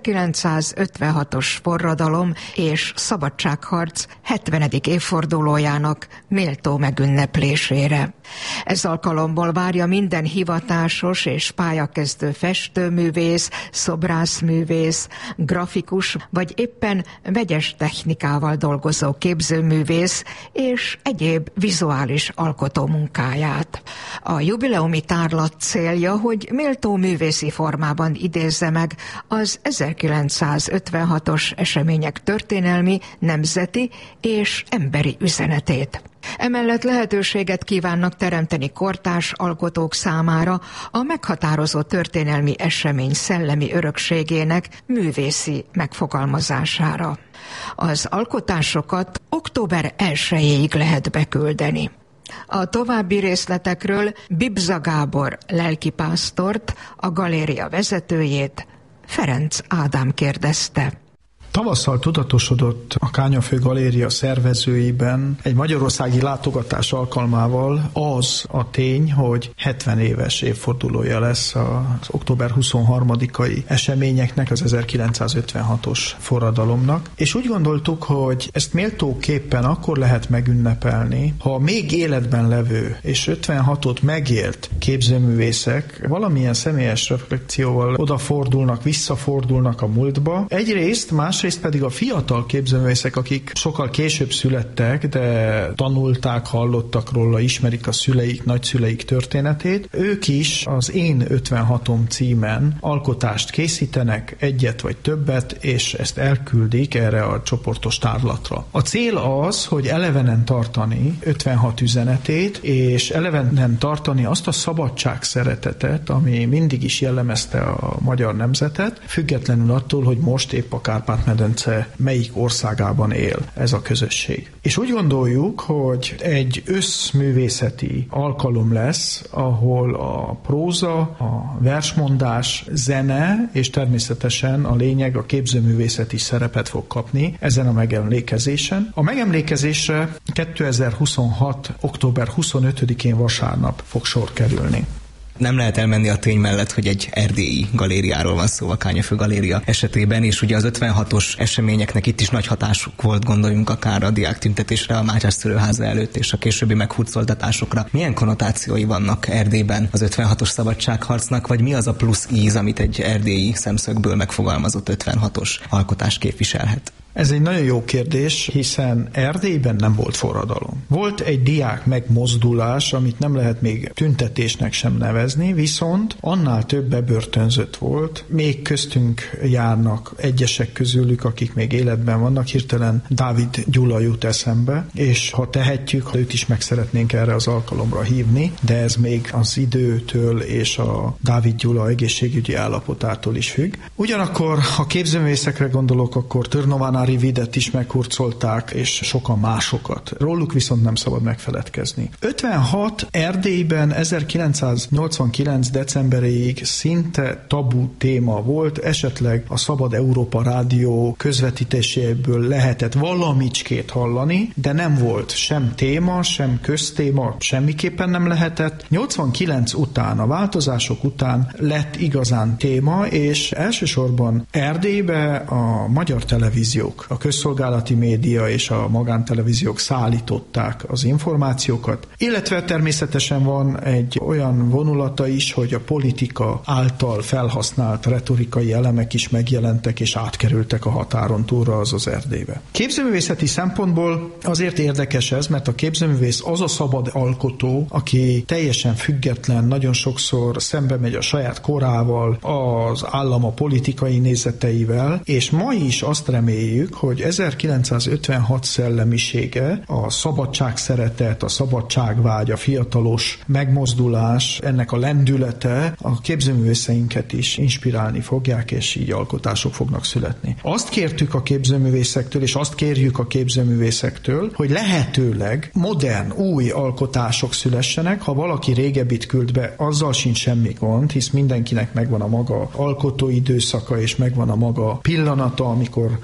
[SPEAKER 14] ezerkilencszázötvenhatos forradalom és szabadságharc hetvenedik évfordulójának méltó megünneplésére. Ez alkalomból várja minden hivatásos és pályakezdő festőművész, szobrászművész, grafikus vagy éppen vegyes technikával dolgozó képzőművész és egyéb vizuális alkotó munkáját. A jubileumi tárlat célja, hogy méltó művészi formában idézze meg az ezerkilencszázötvenhatos események történelmi, nemzeti és emberi üzenetét. Emellett lehetőséget kívánnak teremteni kortárs alkotók számára a meghatározó történelmi esemény szellemi örökségének művészi megfogalmazására. Az alkotásokat október elsejéig lehet beküldeni. A további részletekről Bibza Gábor lelkipásztort, a galéria vezetőjét, Ferenc Ádám kérdezte.
[SPEAKER 5] Tavasszal tudatosodott a Kányafő Galéria szervezőiben egy magyarországi látogatás alkalmával az a tény, hogy hetven éves évfordulója lesz az október huszonharmadikai eseményeknek, az ezerkilencszázötvenhatos forradalomnak, és úgy gondoltuk, hogy ezt méltóképpen akkor lehet megünnepelni, ha a még életben levő és ötvenhatot megélt képzőművészek valamilyen személyes reflekcióval odafordulnak, visszafordulnak a múltba. Egyrészt, másrészt pedig a fiatal képzőművészek, akik sokkal később születtek, de tanulták, hallottak róla, ismerik a szüleik, nagyszüleik történetét, ők is az Én ötvenhatom címen alkotást készítenek, egyet vagy többet, és ezt elküldik erre a csoportos tárlatra. A cél az, hogy elevenen tartani ötvenhat üzenetét, és elevenen tartani azt a szabadság szeretetet, ami mindig is jellemezte a magyar nemzetet, függetlenül attól, hogy most épp a Kárpát-medence melyik országában él ez a közösség. És úgy gondoljuk, hogy egy összművészeti alkalom lesz, ahol a próza, a versmondás, zene, és természetesen a lényeg, a képzőművészet is szerepet fog kapni ezen a megemlékezésen. A megemlékezésre kétezer-huszonhat. október huszonötödikén vasárnap fog sor kerülni.
[SPEAKER 7] Nem lehet elmenni a tény mellett, hogy egy erdélyi galériáról van szó a Kányafő Galéria esetében, és ugye az ötvenhatos eseményeknek itt is nagy hatásuk volt, gondoljunk akár a diáktüntetésre a Mátyás szülőháza előtt, és a későbbi meghurcoltatásokra. Milyen konnotációi vannak Erdélyben az ötvenhatos szabadságharcnak, vagy mi az a plusz íz, amit egy erdélyi szemszögből megfogalmazott ötvenhatos alkotás képviselhet?
[SPEAKER 5] Ez egy nagyon jó kérdés, hiszen Erdélyben nem volt forradalom. Volt egy diák megmozdulás, amit nem lehet még tüntetésnek sem nevezni, viszont annál több bebörtönzött volt. Még köztünk járnak egyesek közülük, akik még életben vannak, hirtelen Dávid Gyula jut eszembe, és ha tehetjük, ha őt is meg szeretnénk erre az alkalomra hívni, de ez még az időtől és a Dávid Gyula egészségügyi állapotától is függ. Ugyanakkor, ha képzőművészekre gondolok, akkor Törnovánári Videt is meghurcolták, és sokan másokat. Róluk viszont nem szabad megfeledkezni. ötvenhat Erdélyben ezerkilencszáznyolcvankilenc decemberéig szinte tabu téma volt, esetleg a Szabad Európa Rádió közvetítéséből lehetett valamicskét hallani, de nem volt sem téma, sem köztéma, semmiképpen nem lehetett. nyolcvankilenc után, a változások után lett igazán téma, és elsősorban Erdélybe a magyar televíziók, a közszolgálati média és a magántelevíziók szállították az információkat, illetve természetesen van egy olyan vonulata is, hogy a politika által felhasznált retorikai elemek is megjelentek és átkerültek a határon túlra, azaz Erdélybe. Képzőművészeti szempontból azért érdekes ez, mert a képzőművész az a szabad alkotó, aki teljesen független, nagyon sokszor szembe megy a saját korával, az állam a politikai nézeteivel, és ma is azt reméljük, hogy ezerkilencszázötvenhat szellemisége, a szabadság szeretet, a szabadságvágy, a fiatalos megmozdulás, ennek a lendülete a képzőművészeinket is inspirálni fogják, és így alkotások fognak születni. Azt kértük a képzőművészektől, és azt kérjük a képzőművészektől, hogy lehetőleg modern, új alkotások szülessenek. Ha valaki régebbit küld be, azzal sincs semmi gond, hisz mindenkinek megvan a maga alkotóidőszaka, és megvan a maga pillanata, amikor ötvenhat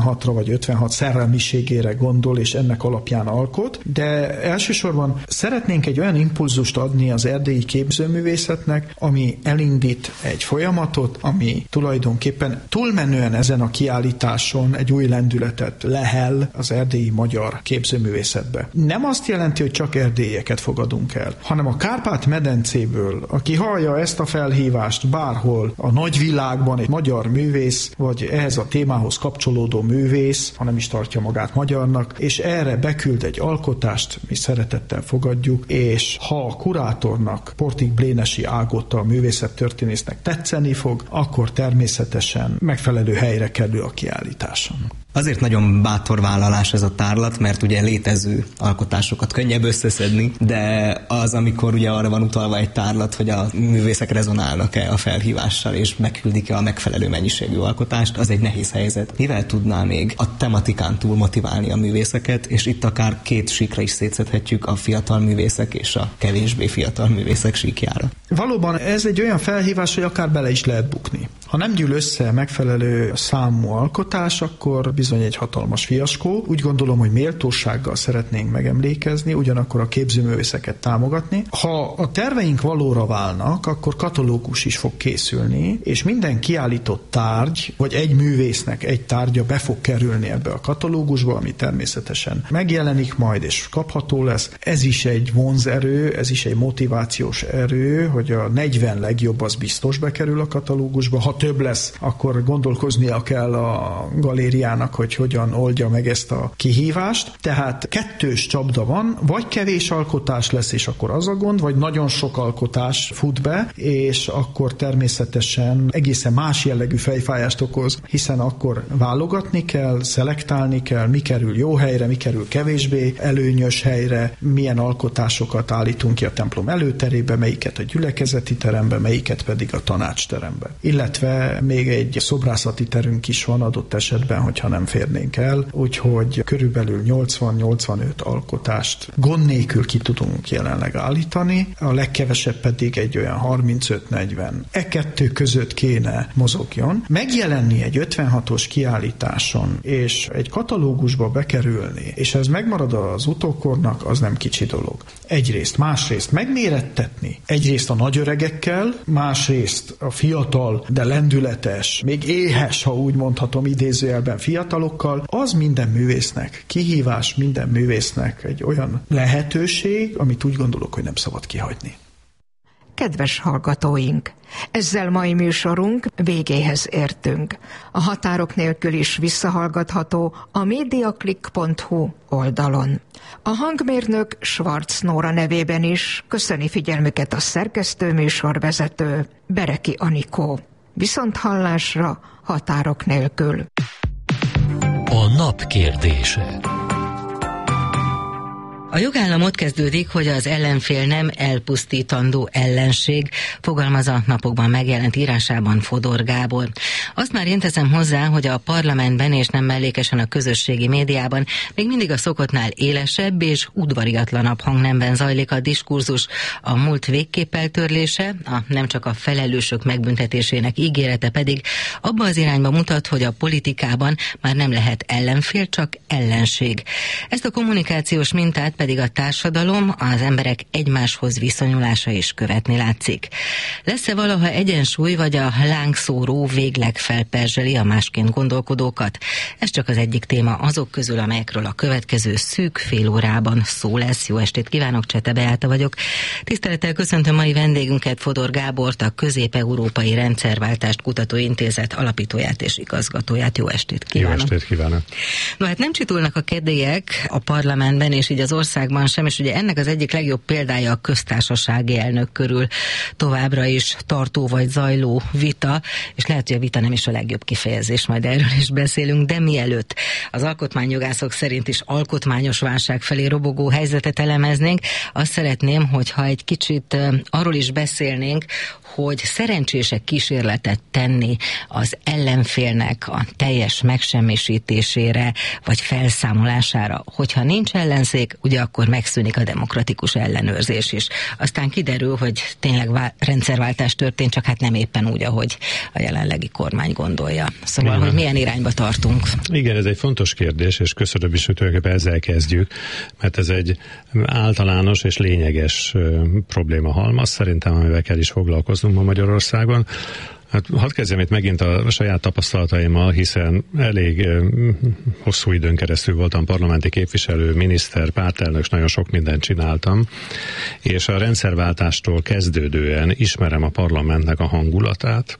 [SPEAKER 5] ötvenhatra vagy ötvenhat szerelmiségére gondol, és ennek alapján alkot, de elsősorban szeretnénk egy olyan impulzust adni az erdélyi képzőművészetnek, ami elindít egy folyamatot, ami tulajdonképpen túlmenően ezen a kiállításon egy új lendületet lehel az erdélyi magyar képzőművészetbe. Nem azt jelenti, hogy csak erdélyeket fogadunk el, hanem a Kárpát-medencéből, aki hallja ezt a felhívást bárhol a nagyvilágban, egy magyar művész, vagy ehhez a témához kapcsolódó művész, ha nem is tartja magát magyarnak, és erre beküld egy alkotást, mi szeretettel fogadjuk, és ha a kurátornak, Portik Blénesi Ágota, a művészettörténésznek tetszeni fog, akkor természetesen megfelelő helyre kerül a kiállításon.
[SPEAKER 7] Azért nagyon bátor vállalás ez a tárlat, mert ugye létező alkotásokat könnyebb összeszedni, de az, amikor ugye arra van utalva egy tárlat, hogy a művészek rezonálnak-e a felhívással, és megküldik-e a megfelelő mennyiségű alkotást, az egy nehéz helyzet. Mivel tudná még a tematikán túl motiválni a művészeket, és itt akár két síkra is szétszedhetjük a fiatal művészek és a kevésbé fiatal művészek síkjára.
[SPEAKER 5] Valóban ez egy olyan felhívás, hogy akár bele is lehet bukni. Ha nem gyűl össze megfelelő számú alkotás, akkor bizony egy hatalmas fiaskó. Úgy gondolom, hogy méltósággal szeretnénk megemlékezni, ugyanakkor a képzőművészeket támogatni. Ha a terveink valóra válnak, akkor katalógus is fog készülni, és minden kiállított tárgy, vagy egy művésznek egy tárgya be fog kerülni ebbe a katalógusba, ami természetesen megjelenik majd, és kapható lesz. Ez is egy vonzerő, ez is egy motivációs erő, hogy a negyven legjobb az biztos bekerül a katalógusba. Ha több lesz, akkor gondolkoznia kell a galériának, hogy hogyan oldja meg ezt a kihívást. Tehát kettős csapda van, vagy kevés alkotás lesz, és akkor az a gond, vagy nagyon sok alkotás fut be, és akkor természetesen egészen más jellegű fejfájást okoz, hiszen akkor válogatni kell, szelektálni kell, mi kerül jó helyre, mi kerül kevésbé előnyös helyre, milyen alkotásokat állítunk ki a templom előterébe, melyiket a gyülekezeti terembe, melyiket pedig a tanácsterembe. Illetve még egy szobrászati terünk is van adott esetben, hogyha nem férnénk el, úgyhogy körülbelül nyolcvan-nyolcvanöt alkotást gond nélkül ki tudunk jelenleg állítani, a legkevesebb pedig egy olyan harmincöt-negyven. E kettő között kéne mozogjon. Megjelenni egy ötvenhatos kiállításon, és egy katalógusba bekerülni, és ez megmarad az utókornak, az nem kicsi dolog. Egyrészt, másrészt megmérettetni. Egyrészt a nagyöregekkel, másrészt a fiatal, de lendületes, még éhes, ha úgy mondhatom, idézőjelben fiatalokkal, az minden művésznek kihívás, minden művésznek egy olyan lehetőség, amit úgy gondolok, hogy nem szabad kihagyni.
[SPEAKER 14] Kedves hallgatóink! Ezzel mai műsorunk végéhez értünk. A határok nélkül is visszahallgatható a mediaclick pont hu oldalon. A hangmérnök Schwarz Nóra nevében is köszöni figyelmüket a szerkesztő műsorvezető Bereki Anikó. Viszont hallásra határok nélkül.
[SPEAKER 11] A nap kérdése.
[SPEAKER 9] A jogállam ott kezdődik, hogy az ellenfél nem elpusztítandó ellenség, fogalmaz a napokban megjelent írásában Fodor Gábor. Azt már én teszem hozzá, hogy a parlamentben és nem mellékesen a közösségi médiában még mindig a szokottnál élesebb és udvariatlanabb hangnemben zajlik a diskurzus, a múlt végképp eltörlése, a nem csak a felelősök megbüntetésének ígérete pedig abba az irányba mutat, hogy a politikában már nem lehet ellenfél, csak ellenség. Ezt a kommunikációs mintát pedig a társadalom, az emberek egymáshoz viszonyulása is követni látszik. Lesz-e valaha egyensúly, vagy a lángszóró végleg felperzseli a másként gondolkodókat? Ez csak az egyik téma azok közül, amelyekről a következő szűk fél órában szó lesz. Jó estét kívánok, Csete Beáta vagyok. Tisztelettel köszöntöm mai vendégünket, Fodor Gábort, a Közép-Európai Rendszerváltást Kutató Intézet alapítóját és igazgatóját. Jó estét kívánok.
[SPEAKER 10] Jó estét kívánok.
[SPEAKER 9] No hát nem csitulnak a kedélyek a parlamentben és így az országban sem, és ugye ennek az egyik legjobb példája a köztársasági elnök körül továbbra is tartó vagy zajló vita, és lehet, hogy a vita nem is a legjobb kifejezés, majd erről is beszélünk, de mielőtt az alkotmányjogászok szerint is alkotmányos válság felé robogó helyzetet elemeznénk, azt szeretném, hogyha egy kicsit arról is beszélnénk, hogy szerencsések kísérletet tenni az ellenfélnek a teljes megsemmisítésére, vagy felszámolására. Hogyha nincs ellenzék, ugye akkor megszűnik a demokratikus ellenőrzés is. Aztán kiderül, hogy tényleg vá- rendszerváltás történt, csak hát nem éppen úgy, ahogy a jelenlegi kormány gondolja. Szóval, igen, hogy milyen irányba tartunk.
[SPEAKER 10] Igen, ez egy fontos kérdés, és köszönöm is, hogy tulajdonképpen ezzel kezdjük, mert ez egy általános és lényeges probléma halmaz, szerintem, amivel kell is foglalkoznunk ma Magyarországon. Hát hadd kezdjem itt megint a saját tapasztalataimmal, hiszen elég hosszú időn keresztül voltam parlamenti képviselő, miniszter, pártelnök, és nagyon sok mindent csináltam, és a rendszerváltástól kezdődően ismerem a parlamentnek a hangulatát,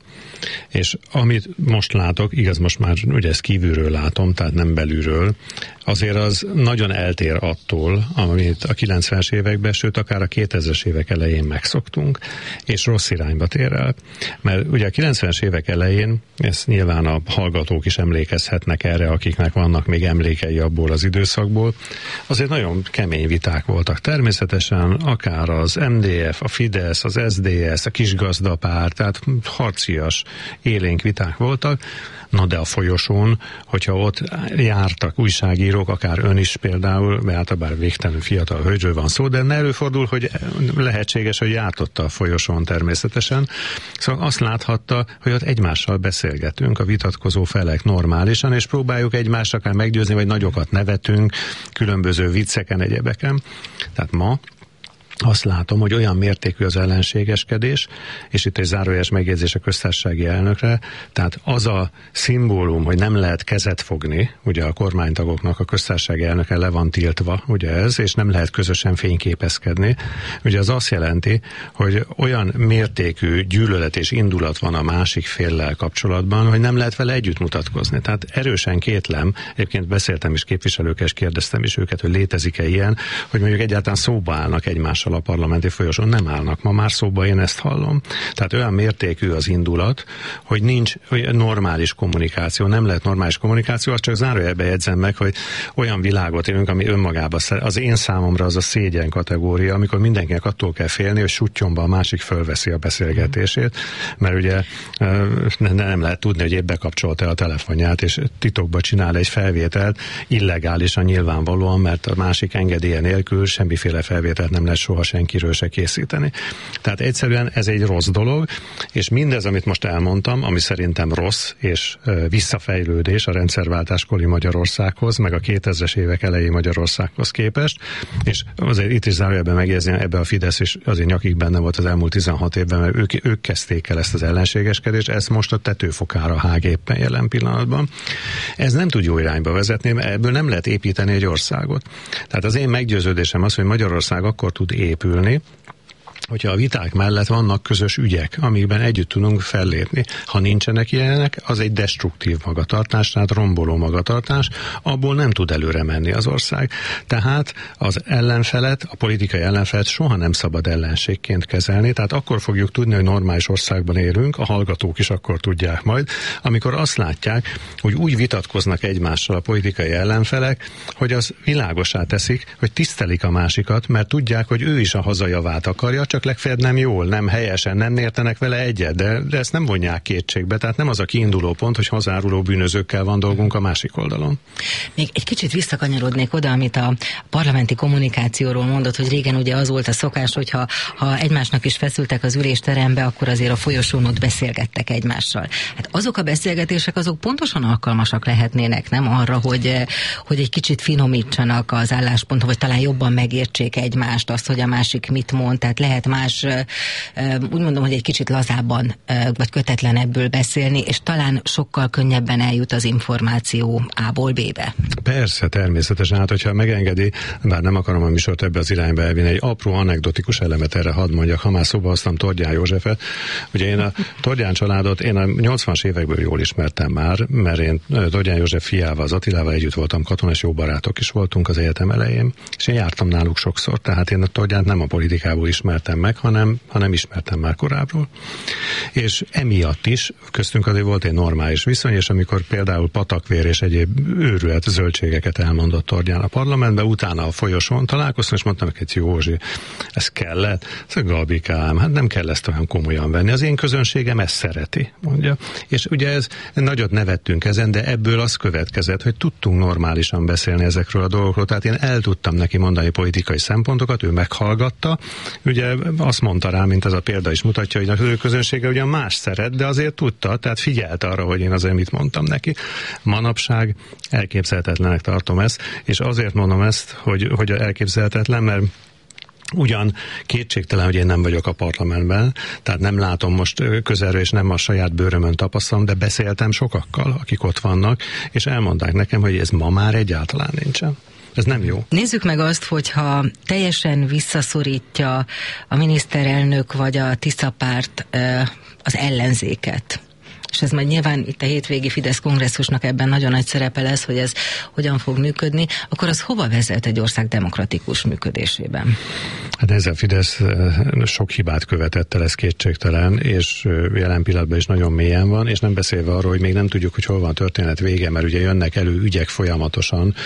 [SPEAKER 10] és amit most látok, igaz, most már ugye ezt kívülről látom, tehát nem belülről, azért az nagyon eltér attól, amit a kilencvenes években, sőt akár a kétezres évek elején megszoktunk, és rossz irányba tér el. Mert ugye a kilencvenes évek elején, ezt nyilván a hallgatók is emlékezhetnek erre, akiknek vannak még emlékei abból az időszakból, azért nagyon kemény viták voltak. Természetesen akár az em dé ef, a Fidesz, az es zé dé es, a kisgazdapárt, tehát harcias, élénk viták voltak. Na de a folyosón, hogyha ott jártak újságírók, akár ön is például, mert általában végtelenül fiatal hölgyről van szó, de előfordul, hogy lehetséges, hogy jártotta a folyosón természetesen. Szóval azt láthatta, hogy ott egymással beszélgetünk, a vitatkozó felek normálisan, és próbáljuk egymást akár meggyőzni, vagy nagyokat nevetünk, különböző vicceken, egyebeken. Tehát ma azt látom, hogy olyan mértékű az ellenségeskedés, és itt egy zárójeles megjegyzés a köztársasági elnökre, tehát az a szimbólum, hogy nem lehet kezet fogni, ugye a kormánytagoknak a köztársasági elnöke le van tiltva, ugye ez, és nem lehet közösen fényképezkedni. Ugye az azt jelenti, hogy olyan mértékű gyűlölet és indulat van a másik féllel kapcsolatban, hogy nem lehet vele együtt mutatkozni. Tehát erősen kétlem, egyébként beszéltem is képviselőkkel, és kérdeztem is őket, hogy létezik-e ilyen, hogy mondjuk egyáltalán szóba állnak egymással a parlamenti folyosón, nem állnak. Ma már szóba én ezt hallom. Tehát olyan mértékű az indulat, hogy nincs normális kommunikáció, nem lehet normális kommunikáció, azt csak zárójelbe jegyzem meg, hogy olyan világot élünk, ami önmagában, az én számomra az a szégyen kategória, amikor mindenkinek attól kell félni, hogy suttyomba a másik fölveszi a beszélgetését, mert ugye nem lehet tudni, hogy épp bekapcsolta a telefonját, és titokba csinál egy felvételt, illegálisan nyilvánvalóan, mert a másik engedélye nélkül semmiféle felvételt nem lehet soha senkiről se készíteni. Tehát egyszerűen ez egy rossz dolog, és mindez, amit most elmondtam, ami szerintem rossz és visszafejlődés a rendszerváltáskori Magyarországhoz, meg a kétezres évek elejé Magyarországhoz képest, és azért itt is zárójelben megjegyezni, ebbe a Fidesz is azért nyakig benne volt az elmúlt tizenhat évben, mert ők, ők kezdték el ezt az ellenségeskedést, ezt most a tetőfokára hág éppen jelen pillanatban. Ez nem tud jó irányba vezetni, mert ebből nem lehet építeni egy országot. Tehát az én meggyőződésem az, hogy Magyarország akkor tud épülni, hogyha a viták mellett vannak közös ügyek, amikben együtt tudunk fellépni. Ha nincsenek ilyenek, az egy destruktív magatartás, tehát romboló magatartás, abból nem tud előre menni az ország. Tehát az ellenfelet, a politikai ellenfelet soha nem szabad ellenségként kezelni, tehát akkor fogjuk tudni, hogy normális országban élünk, a hallgatók is akkor tudják majd, amikor azt látják, hogy úgy vitatkoznak egymással a politikai ellenfelek, hogy az világossá teszik, hogy tisztelik a másikat, mert tudják, hogy ő is a hazajavát akarja, csak legfeljebb nem jól, nem helyesen, nem értenek vele egyet, de, de ezt nem vonják kétségbe, tehát nem az a kiinduló pont, hogy hazáruló bűnözőkkel van dolgunk a másik oldalon.
[SPEAKER 9] Még egy kicsit visszakanyarodnék oda, amit a parlamenti kommunikációról mondott, hogy régen ugye az volt a szokás, hogyha ha egymásnak is feszültek az ülésterembe, akkor azért a folyosón ott beszélgettek egymással. Hát azok a beszélgetések, azok pontosan alkalmasak lehetnének, nem arra, hogy, hogy egy kicsit finomítsanak az állásponton, vagy talán jobban megértsék egymást, azt, hogy a másik mit mond, tehát lehet más, úgy mondom, hogy egy kicsit lazábban vagy kötetlenebből beszélni, és talán sokkal könnyebben eljut az információ A-ból B-be.
[SPEAKER 10] Persze, természetesen, hát hogyha megengedi, bár nem akarom a műsort ebbe az irányba elvinni, egy apró anekdotikus elemet erre hadd mondjak, ha már szóba hoztam Tordján Józsefet. Ugye én a Tordján családot, én a nyolcvanas évekből jól ismertem már, mert én Tordján József fiával, az Attilával együtt voltam katona, és jó barátok is voltunk az egyetem elején, és én jártam náluk sokszor, tehát én a Tordjánt nem a politikából ismertem ismertem meg, hanem, hanem ismertem már korábbról. És emiatt is köztünk azért volt egy normális viszony, és amikor például patakvér és egyéb őrület zöldségeket elmondott Tordján a parlamentben, utána a folyosón találkoztam, és mondtam neki, hogy Józsi, ez kellett? Ez a Gabikám, hát nem kell ezt olyan komolyan venni. Az én közönségem ezt szereti, mondja. És ugye ez, nagyot nevettünk ezen, de ebből az következett, hogy tudtunk normálisan beszélni ezekről a dolgokról. Tehát én el tudtam neki mondani politikai szempontokat, ő meghallgatta. Ugye azt mondta rá, mint ez a példa is mutatja, hogy az ő közönsége ugyan más szeret, de azért tudta, tehát figyelt arra, hogy én azért mit mondtam neki. Manapság elképzelhetetlenek tartom ezt, és azért mondom ezt, hogy, hogy elképzelhetetlen, mert ugyan kétségtelen, hogy én nem vagyok a parlamentben, tehát nem látom most közelről, és nem a saját bőrömön tapasztalom, de beszéltem sokakkal, akik ott vannak, és elmondták nekem, hogy ez ma már egyáltalán nincsen. Ez nem jó.
[SPEAKER 9] Nézzük meg azt, hogyha teljesen visszaszorítja a miniszterelnök vagy a Tisza párt az ellenzéket, és ez majd nyilván itt a hétvégi Fidesz kongresszusnak ebben nagyon nagy szerepe lesz, hogy ez hogyan fog működni, akkor az hova vezet egy ország demokratikus működésében?
[SPEAKER 10] Hát ez a Fidesz sok hibát követett el, ez kétségtelen, és jelen pillanatban is nagyon mélyen van, és nem beszélve arról, hogy még nem tudjuk, hogy hol van a történet vége, mert ugye jönnek elő ügyek folyamatosan,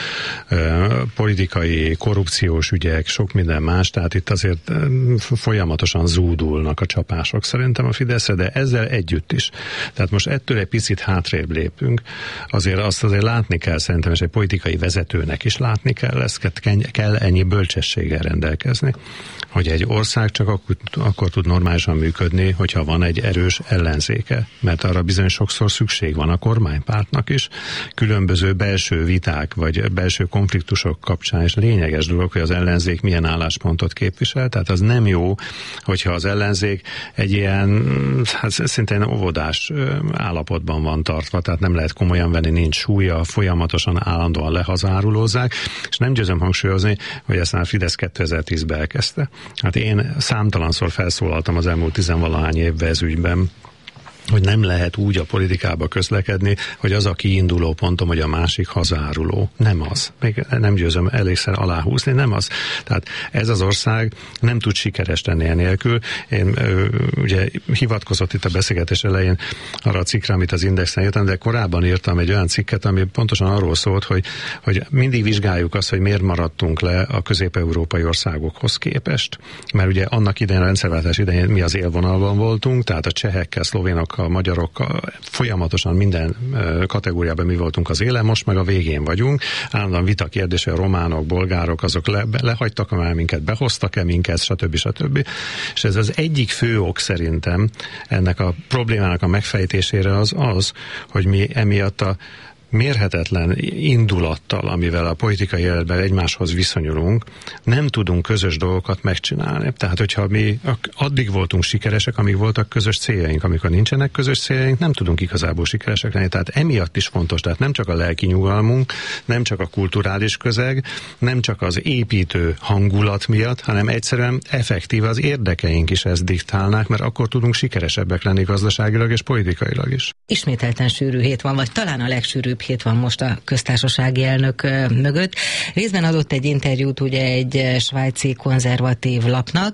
[SPEAKER 10] politikai, korrupciós ügyek, sok minden más, tehát itt azért folyamatosan zúdulnak a csapások szerintem a Fideszre, de ezzel együtt is. Tehát most ettől egy picit hátrébb lépünk, azért azt azért látni kell szerintem, és egy politikai vezetőnek is látni kell, ezt kell ennyi bölcsességgel rendelkezni, hogy egy ország csak akkor, akkor tud normálisan működni, hogyha van egy erős ellenzéke, mert arra bizony sokszor szükség van a kormánypártnak is. Különböző belső viták, vagy belső konfliktusok kapcsán is lényeges dolog, hogy az ellenzék milyen álláspontot képvisel, tehát az nem jó, hogyha az ellenzék egy ilyen, hát szintén óvodás állapotban van tartva, tehát nem lehet komolyan venni, nincs súlya, folyamatosan állandóan lehazárulózzák, és nem győzöm hangsúlyozni, hogy ezt már Fidesz kétezer-tízben elkezdte. Hát én számtalanszor felszólaltam az elmúlt tizenvalahány évben ez ügyben, hogy nem lehet úgy a politikába közlekedni, hogy az a kiinduló pontom, hogy a másik hazáruló. Nem az. Még nem győzöm elégszer aláhúzni, nem az. Tehát ez az ország nem tud sikeres lenni enélkül. Én ö, ugye hivatkozott itt a beszélgetés elején arra a cikkre, amit az Indexen írtam, de korábban írtam egy olyan cikket, ami pontosan arról szólt, hogy, hogy mindig vizsgáljuk azt, hogy miért maradtunk le a közép-európai országokhoz képest. Mert ugye annak idején, a rendszerváltás idején mi az élvonalban voltunk, tehát a csehekkel, szlovénokkal, a magyarokkal folyamatosan minden kategóriában mi voltunk az élen, most meg a végén vagyunk. Állandóan vita kérdés, hogy a románok, bolgárok, azok le, lehagytak már minket, behoztak-e minket, stb. stb. És ez az egyik fő ok szerintem ennek a problémának a megfejtésére az az, hogy mi emiatt a mérhetetlen indulattal, amivel a politikai életben egymáshoz viszonyulunk, nem tudunk közös dolgokat megcsinálni. Tehát, hogyha mi addig voltunk sikeresek, amíg voltak közös céljaink, amikor nincsenek közös céljaink, nem tudunk igazából sikeresek lenni. Tehát emiatt is fontos, tehát nem csak a lelki nyugalmunk, nem csak a kulturális közeg, nem csak az építő hangulat miatt, hanem egyszerűen effektív az érdekeink is ezt diktálnák, mert akkor tudunk sikeresebbek lenni gazdaságilag és politikailag is.
[SPEAKER 9] Ismételten sűrű hét van, vagy talán a legsűrűbb hét van most a köztársasági elnök mögött. Részben adott egy interjút ugye egy svájci konzervatív lapnak,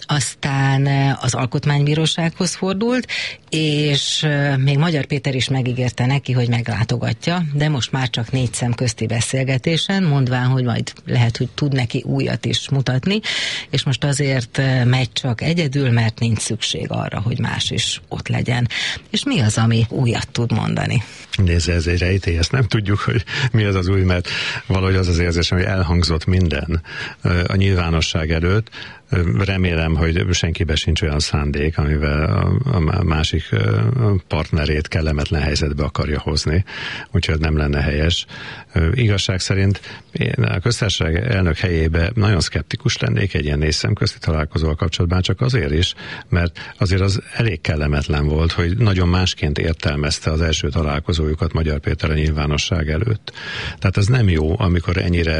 [SPEAKER 9] aztán az Alkotmánybírósághoz fordult, és még Magyar Péter is megígérte neki, hogy meglátogatja, de most már csak négy szem közti beszélgetésen, mondván, hogy majd lehet, hogy tud neki újat is mutatni, és most azért megy csak egyedül, mert nincs szükség arra, hogy más is ott legyen. És mi az, ami újat tud mondani?
[SPEAKER 10] Nézze, ez egy rejtély, ezt nem tudjuk, hogy mi az az új, mert valahogy az az érzésem, hogy elhangzott minden a nyilvánosság előtt. Remélem, hogy senkiben sincs olyan szándék, amivel a másik partnerét kellemetlen helyzetbe akarja hozni, úgyhogy nem lenne helyes. Igazság szerint én a köztársaság elnök helyébe nagyon szkeptikus lennék egy ilyen négy szemközti találkozóval kapcsolatban, csak azért is, mert azért az elég kellemetlen volt, hogy nagyon másként értelmezte az első találkozójukat Magyar Péter a nyilvánosság előtt. Tehát ez nem jó, amikor ennyire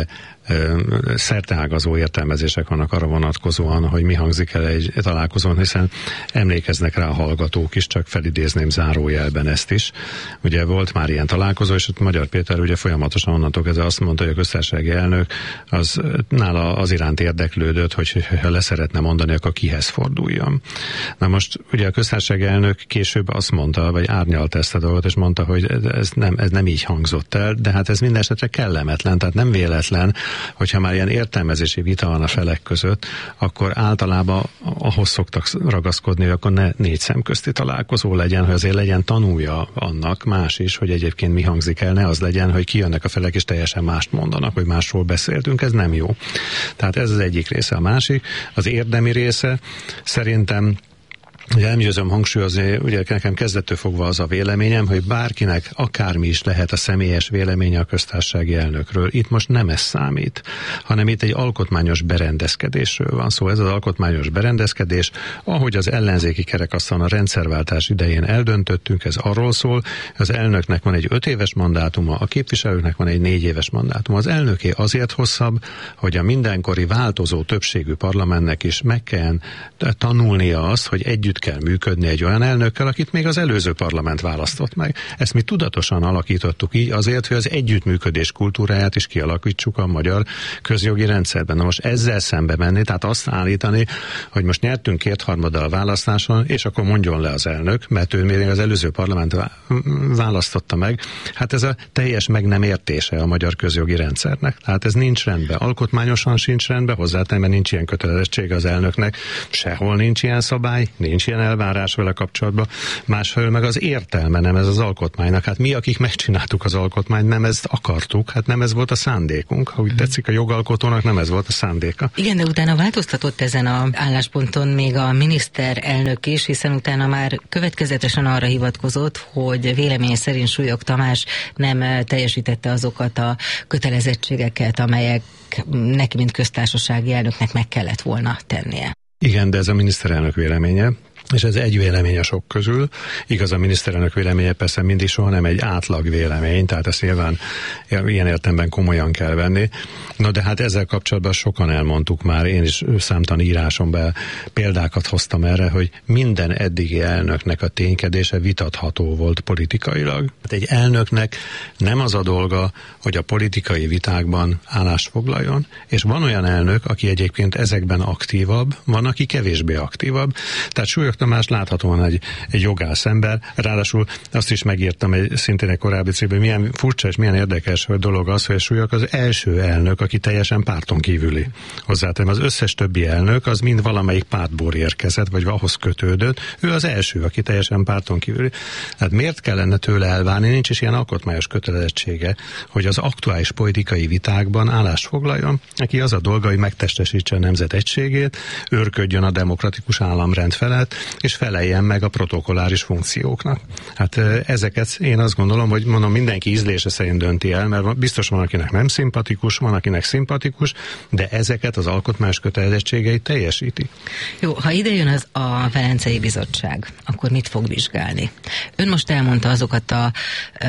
[SPEAKER 10] szerteágazó értelmezések vannak arra vonatkozóan, hogy mi hangzik el egy találkozón, hiszen emlékeznek rá a hallgatók is, csak felidézném zárójelben ezt is. Ugye volt már ilyen találkozó, és ott Magyar Péter ugye folyamatosan onnantól kezdve azt mondta, hogy a köztársasági elnök az nála az iránt érdeklődött, hogy ha le szeretne mondani, akkor kihez forduljon. Na most ugye a köztársasági elnök később azt mondta, vagy árnyalta ezt a dolgot, és mondta, hogy ez nem, ez nem így hangzott el, de hát ez minden esetre kellemetlen, tehát nem véletlen, hogyha már ilyen értelmezési vita van a felek között, akkor általában ahhoz szoktak ragaszkodni, hogy akkor ne négy szemközti találkozó legyen, hogy azért legyen tanulja annak más is, hogy egyébként mi hangzik el, ne az legyen, hogy kijönnek a felek és teljesen mást mondanak, hogy másról beszéltünk, ez nem jó. Tehát ez az egyik része. A másik, az érdemi része, szerintem ugye nem győzöm hangsúlyozni, ugye nekem kezdettől fogva az a véleményem, hogy bárkinek akármi is lehet a személyes véleménye a köztársasági elnökről. Itt most nem ez számít, hanem itt egy alkotmányos berendezkedésről van szó. Szóval ez az alkotmányos berendezkedés, ahogy az ellenzéki kerekasztalon a rendszerváltás idején eldöntöttünk, ez arról szól, az elnöknek van egy öt éves mandátuma, a képviselőknek van egy négy éves mandátuma. Az elnöké azért hosszabb, hogy a mindenkori változó többségű parlamentnek is meg kell tanulnia azt, hogy együtt kell működni egy olyan elnökkel, akit még az előző parlament választott meg. Ezt mi tudatosan alakítottuk így azért, hogy az együttműködés kultúráját is kialakítsuk a magyar közjogi rendszerben. Na most ezzel szembe menni, tehát azt állítani, hogy most nyertünk kétharmaddal a választáson, és akkor mondjon le az elnök, mert ő még az előző parlament választotta meg. Hát ez a teljes meg nem értése a magyar közjogi rendszernek. Tehát ez nincs rendben. Alkotmányosan sincs rendben, hozzátenve nincs ilyen kötelezettsége az elnöknek, sehol nincs ilyen szabály, nincs ilyen elvárás vele kapcsolatban, másfelől meg az értelme nem ez az alkotmánynak. Hát mi, akik megcsináltuk az alkotmányt, nem ezt akartuk, hát nem ez volt a szándékunk. Ha úgy tetszik, a jogalkotónak nem ez volt a szándéka.
[SPEAKER 9] Igen, de utána változtatott ezen az állásponton még a miniszterelnök is, hiszen utána már következetesen arra hivatkozott, hogy véleménye szerint Súlyog Tamás nem teljesítette azokat a kötelezettségeket, amelyek neki, mint köztársasági elnöknek meg kellett volna tennie.
[SPEAKER 10] Igen, de ez a miniszterelnök véleménye, és ez egy vélemény a sok közül. Igaz, a miniszterelnök véleménye persze mindig soha nem egy átlag vélemény, tehát ezt nyilván ilyen értelemben komolyan kell venni. No, de hát ezzel kapcsolatban sokan elmondtuk már, én is számtalan írásomban példákat hoztam erre, hogy minden eddigi elnöknek a ténykedése vitatható volt politikailag. Hát egy elnöknek nem az a dolga, hogy a politikai vitákban állást foglaljon, és van olyan elnök, aki egyébként ezekben aktívabb, van, aki kevésbé aktívabb. Tehát Súlyog Tamás láthatóan egy, egy jogász ember, ráadásul azt is megírtam egy szintén egy korábbi cikkben, milyen furcsa és milyen érdekes dolog az, hogy Súlyog az első elnök, aki teljesen párton kívüli. Hozzátenem, az összes többi elnök az mind valamelyik pártból érkezett, vagy ahhoz kötődött, ő az első, aki teljesen párton kívüli. Hát miért kellene tőle elvárni, nincs is ilyen alkotmányos kötelezettsége, hogy az aktuális politikai vitákban állást foglaljon, neki az a dolga, hogy megtestesítse a nemzet egységét, őrködjön a demokratikus államrend felett, és feleljen meg a protokolláris funkcióknak. Hát ezeket én azt gondolom, hogy mondom, mindenki ízlése szerint dönti el, mert biztos van, akinek nem szimpatikus, van, akinek szimpatikus, de ezeket az alkotmányos kötelezettségeit teljesíti.
[SPEAKER 9] Jó, ha ide jön az a Velencei Bizottság, akkor mit fog vizsgálni? Ön most elmondta azokat a ö,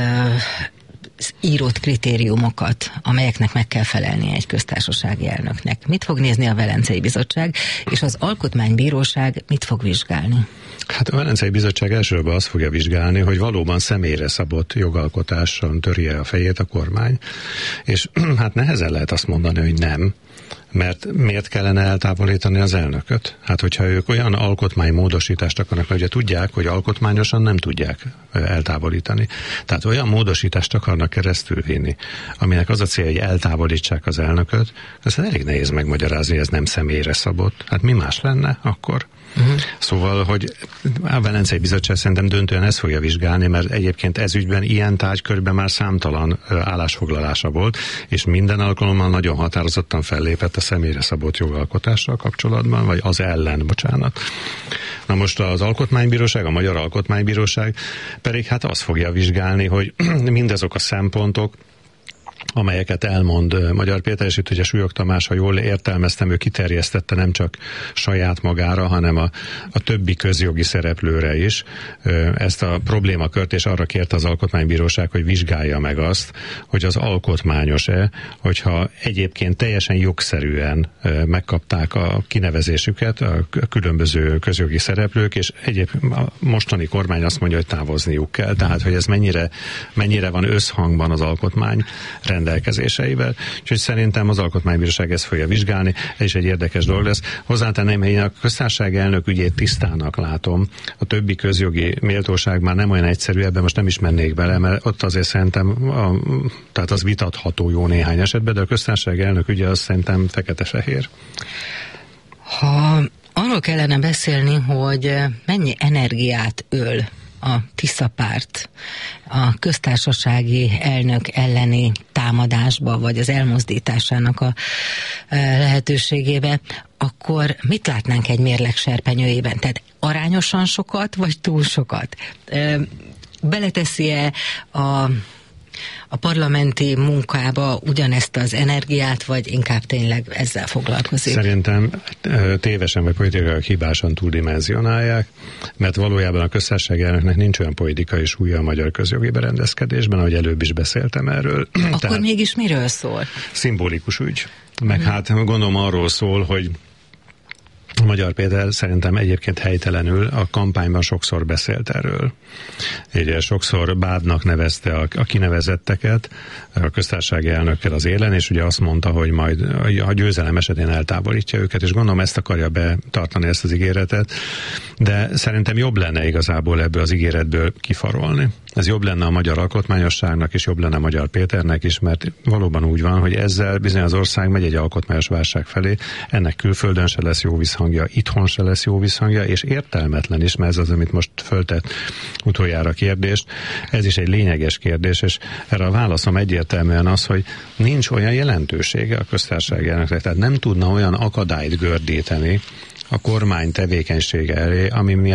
[SPEAKER 9] írott kritériumokat, amelyeknek meg kell felelnie egy köztársasági elnöknek. Mit fog nézni a Velencei Bizottság, és az Alkotmánybíróság mit fog vizsgálni?
[SPEAKER 10] Hát a Velencei Bizottság elsősorban azt fogja vizsgálni, hogy valóban személyre szabott jogalkotáson törje a fejét a kormány, és hát nehezen lehet azt mondani, hogy nem, mert miért kellene eltávolítani az elnököt? Hát, hogyha ők olyan alkotmánymódosítást akarnak, mert ugye tudják, hogy alkotmányosan nem tudják eltávolítani. Tehát olyan módosítást akarnak keresztülvinni, aminek az a célja, hogy eltávolítsák az elnököt, ez elég nehéz megmagyarázni, hogy ez nem személyre szabott. Hát mi más lenne akkor? Uh-huh. Szóval, hogy a Velencei Bizottság szerintem döntően ezt fogja vizsgálni, mert egyébként ez ügyben ilyen tárgykörben már számtalan állásfoglalása volt, és minden alkalommal nagyon határozottan fellépett a személyre szabott jogalkotással kapcsolatban, vagy az ellen, bocsánat. Na most az Alkotmánybíróság, a Magyar Alkotmánybíróság pedig hát azt fogja vizsgálni, hogy mindazok a szempontok, amelyeket elmond Magyar Péter, és itt ugye Súlyog Tamás, ha jól értelmeztem, ő kiterjesztette nem csak saját magára, hanem a, a többi közjogi szereplőre is ezt a problémakört, és arra kérte az Alkotmánybíróság, hogy vizsgálja meg azt, hogy az alkotmányos-e, hogyha egyébként teljesen jogszerűen megkapták a kinevezésüket a különböző közjogi szereplők, és egyéb a mostani kormány azt mondja, hogy távozniuk kell. Tehát, hogy ez mennyire, mennyire van összhangban az alkotmány rendelkezéseivel. Úgyhogy szerintem az Alkotmánybíróság ezt fogja vizsgálni, ez is egy érdekes dolog lesz. Hozzátenném, hogy én a köztársaság elnök ügyét tisztának látom. A többi közjogi méltóság már nem olyan egyszerű, ebben most nem is mennék bele, mert ott azért szerintem a, tehát az vitatható jó néhány esetben, de a köztársaság elnök ügye az szerintem fekete-fehér.
[SPEAKER 9] Ha arról kellene beszélni, hogy mennyi energiát öl a Tisza párt a köztársasági elnök elleni támadásba, vagy az elmozdításának a lehetőségébe, akkor mit látnánk egy mérleg serpenyőjében? Tehát arányosan sokat, vagy túl sokat? Beleteszi-e a a parlamenti munkába ugyanezt az energiát, vagy inkább tényleg ezzel foglalkozik?
[SPEAKER 10] Szerintem tévesen vagy politikailag hibásan túldimenzionálják, mert valójában a köztársasági elnöknek nincs olyan politikai súlya a magyar közjogi berendezkedésben, ahogy előbb is beszéltem erről.
[SPEAKER 9] Akkor
[SPEAKER 10] Tehát
[SPEAKER 9] mégis miről szól?
[SPEAKER 10] Szimbolikus ügy. Meg hmm. hát gondolom arról szól, hogy Magyar Péter szerintem egyébként helytelenül a kampányban sokszor beszélt erről. Ugye sokszor bádnak nevezte a, a kinevezetteket a köztársasági elnökkel az élen, és ugye azt mondta, hogy majd a győzelem esetén eltávolítja őket, és gondolom ezt akarja betartani, ezt az ígéretet, de szerintem jobb lenne igazából ebből az ígéretből kifarolni. Ez jobb lenne a magyar alkotmányosságnak, és jobb lenne a Magyar Péternek is, mert valóban úgy van, hogy ezzel bizony az ország megy egy alkotmányos válság felé, ennek külföldön se lesz jó visszhangja, itthon se lesz jó visszhangja, és értelmetlen is, mert ez az, amit most föltett utoljára kérdést. Ez is egy lényeges kérdés, és erre a válaszom egyértelműen az, hogy nincs olyan jelentősége a köztársasági elnöknek, tehát nem tudna olyan akadályt gördíteni a kormány tevékenysége elé, ami